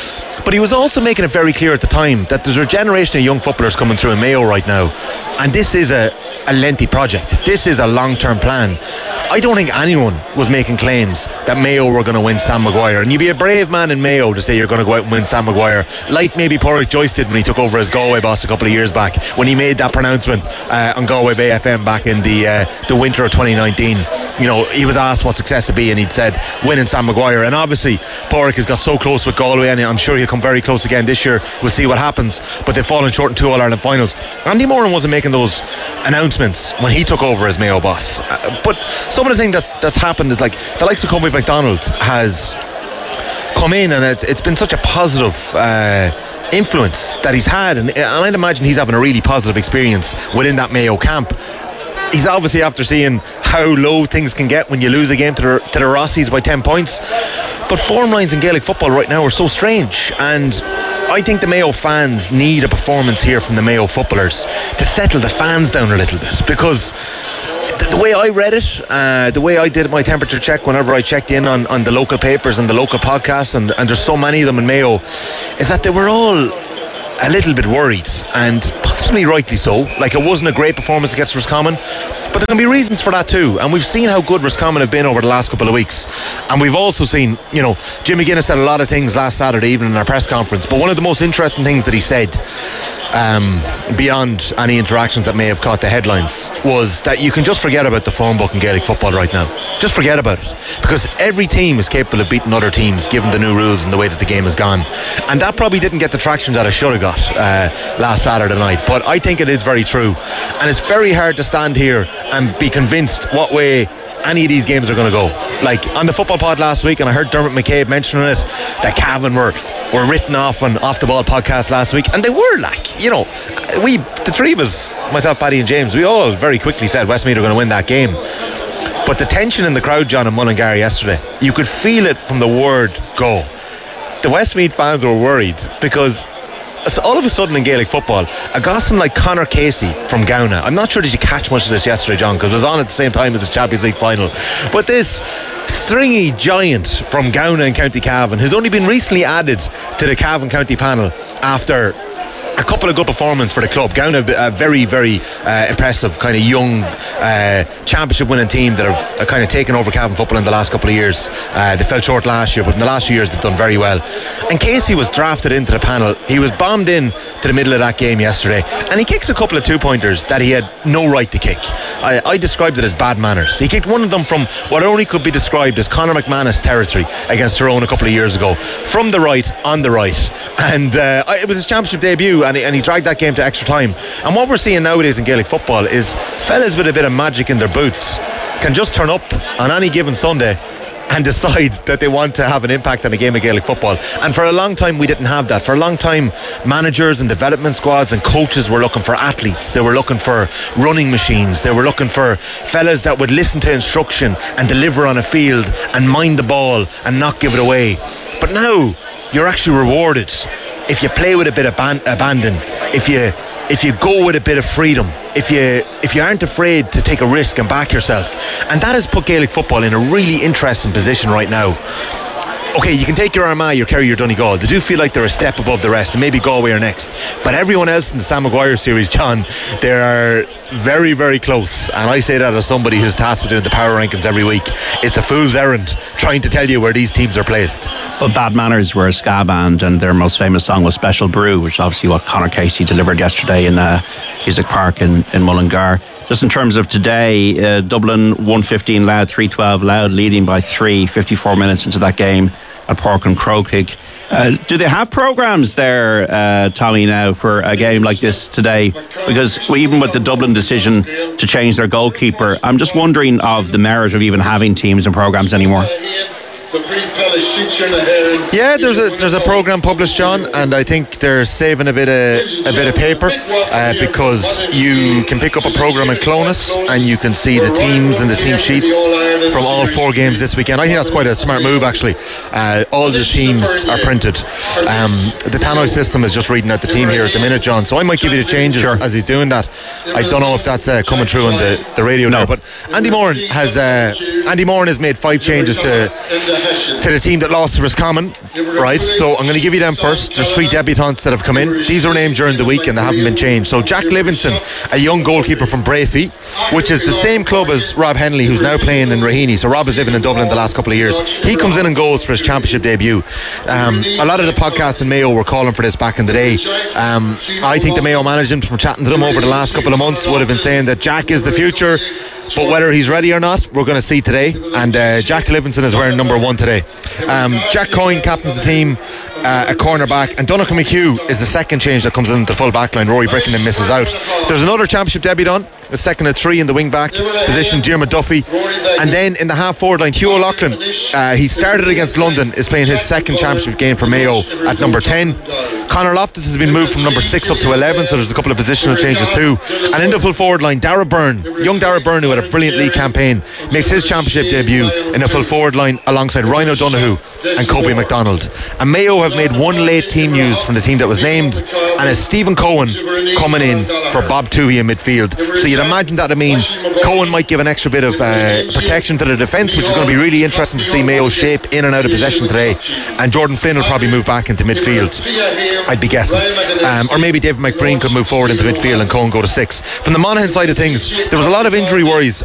[SPEAKER 5] But he was also making it very clear at the time that there's a generation of young footballers coming through in Mayo right now, and this is a, a lengthy project. This is a long-term plan. I don't think anyone was making claims that Mayo were going to win Sam Maguire, and you'd be a brave man in Mayo to say you're going to go out and win Sam Maguire, like maybe Pádraig Joyce did when he took over as Galway boss a couple of years back, when he made that pronouncement uh, on Galway Bay F M back in the uh, the winter of twenty nineteen. You know, he was asked what success would be, and he'd said winning Sam Maguire. And obviously Pádraig has got so close with Galway, and I'm sure he'll come very close again this year. We'll see what happens, but they've fallen short in two All-Ireland finals. Andy Moran wasn't making those announcements when he took over as Mayo boss, uh, but some of the things that's, that's happened is like the likes of Colby MacDonald has come in, and it's, it's been such a positive uh, influence that he's had, and, and I'd imagine he's having a really positive experience within that Mayo camp. He's obviously after seeing how low things can get when you lose a game to the, to the Rossies by ten points, but form lines in Gaelic football right now are so strange, and I think the Mayo fans need a performance here from the Mayo footballers to settle the fans down a little bit, because the, the way I read it, uh, the way I did my temperature check whenever I checked in on, on the local papers and the local podcasts, and, and there's so many of them in Mayo, is that they were all a little bit worried, and possibly rightly so. Like, it wasn't a great performance against Roscommon, but there can be reasons for that too, and we've seen how good Roscommon have been over the last couple of weeks, and we've also seen, you know, Jim McGuinness said a lot of things last Saturday evening in our press conference, but one of the most interesting things that he said, um, beyond any interactions that may have caught the headlines, was that you can just forget about the phone book in Gaelic football right now. Just forget about it, because every team is capable of beating other teams given the new rules and the way that the game has gone, and that probably didn't get the traction that it should have got uh, last Saturday night. But I think it is very true, and it's very hard to stand here and be convinced what way any of these games are going to go. Like on the football pod last week, and I heard Dermot McCabe mentioning it, that Cavan were were written off on Off the Ball podcast last week, and they were, like, you know, we, the three of us, myself, Paddy and James, we all very quickly said Westmeath are going to win that game. But the tension in the crowd, John, in Mullingar yesterday, you could feel it from the word go. The Westmeath fans were worried because so all of a sudden in Gaelic football, a Gosling like Conor Casey from Gowna, I'm not sure did you catch much of this yesterday, John, because it was on at the same time as the Champions League final, but this stringy giant from Gowna in County Cavan, who's only been recently added to the Cavan County panel after a couple of good performances for the club. Gowna, a very, very uh, impressive kind of young uh, championship winning team that have uh, kind of taken over Cavan football in the last couple of years. Uh, they fell short last year, but in the last few years they've done very well. And Casey was drafted into the panel. He was bombed in to the middle of that game yesterday, and he kicks a couple of two pointers that he had no right to kick. I, I described it as bad manners. He kicked one of them from what only could be described as Conor McManus territory against Tyrone a couple of years ago, from the right, on the right, and uh, it was his championship debut, and he, and he dragged that game to extra time. And what we're seeing nowadays in Gaelic football is fellas with a bit of magic in their boots can just turn up on any given Sunday and decide that they want to have an impact on a game of Gaelic football. And for a long time we didn't have that. For a long time, managers and development squads and coaches were looking for athletes. They were looking for running machines. They were looking for fellas that would listen to instruction and deliver on a field and mind the ball and not give it away. But now you're actually rewarded if you play with a bit of ban- abandon, if you if you go with a bit of freedom, if you if you aren't afraid to take a risk and back yourself. And that has put Gaelic football in a really interesting position right now. Okay, you can take your Armagh, your Kerry, your Donegal. They do feel like they're a step above the rest, and maybe Galway are next. But everyone else in the Sam Maguire series, John, they are very, very close. And I say that as somebody who's tasked with doing the power rankings every week. It's a fool's errand trying to tell you where these teams are placed.
[SPEAKER 2] Well, Bad Manners were a ska band, and their most famous song was Special Brew, which is obviously what Conor Casey delivered yesterday in uh, Music Park in, in Mullingar. Just in terms of today, uh, Dublin one fifteen Louth, three twelve Louth, leading by three, fifty-four minutes into that game at Pork and Crowkick. Uh, do they have programmes there, uh, Tommy, now for a game like this today? Because even with the Dublin decision to change their goalkeeper, I'm just wondering of the merit of even having teams and programmes anymore.
[SPEAKER 5] Yeah, there's a there's a programme published, John, and I think they're saving a bit of a bit of paper uh, because you can pick up a programme in Clonus and you can see the teams and the team sheets from all four games this weekend. I think that's quite a smart move, actually. Uh, all the teams are printed. Um, the Tannoy system is just reading out the team here at the minute, John. So I might give you the changes sure. as he's doing that. I don't know if that's uh, coming through on the, the radio no. there, but Andy Moran has uh, Andy Moran has made five changes to. to the team that lost to Roscommon, right? So I'm going to give you them first. There's three debutants that have come in. These were named during the week and they haven't been changed. So Jack Livingston, a young goalkeeper from Brafey, which is the same club as Rob Henley, who's now playing in Raheny. So Rob is living in Dublin the last couple of years. He comes in and goals for his championship debut. Um, a lot of the podcasts in Mayo were calling for this back in the day. Um, I think the Mayo management, from chatting to them over the last couple of months, would have been saying that Jack is the future. But whether he's ready or not, we're going to see today. And uh, Jack Livingston is wearing number one today. Um, Jack Coyne captains the team, uh, a cornerback, and Donnacha McHugh is the second change that comes into the full back line. Rory Brickenden misses out. There's another championship debutant, the second of three in the wing back position, Diarmuid Duffy. And then in the half forward line, Hugh O'Loughlin, uh, he started against London, is playing his second championship game for Mayo at number ten. Connor Loftus has been moved from number six up to eleven, so there's a couple of positional changes too. And in the full forward line, Dara Byrne, young Dara Byrne, who had a brilliant league campaign, makes his championship debut in the full forward line alongside Ryan O'Donoghue and Kobe McDonald. And Mayo have made one late team news from the team that was named, and it's Stephen Cohen coming in for Bob Toohey in midfield. So you'd imagine that, I mean, Cohen might give an extra bit of uh, protection to the defence, which is going to be really interesting to see Mayo's shape in and out of possession today. And Jordan Flynn will probably move back into midfield, I'd be guessing. Um, or maybe David McBreen could move forward into midfield and Cohen go to six. From the Monaghan side of things, there was a lot of injury worries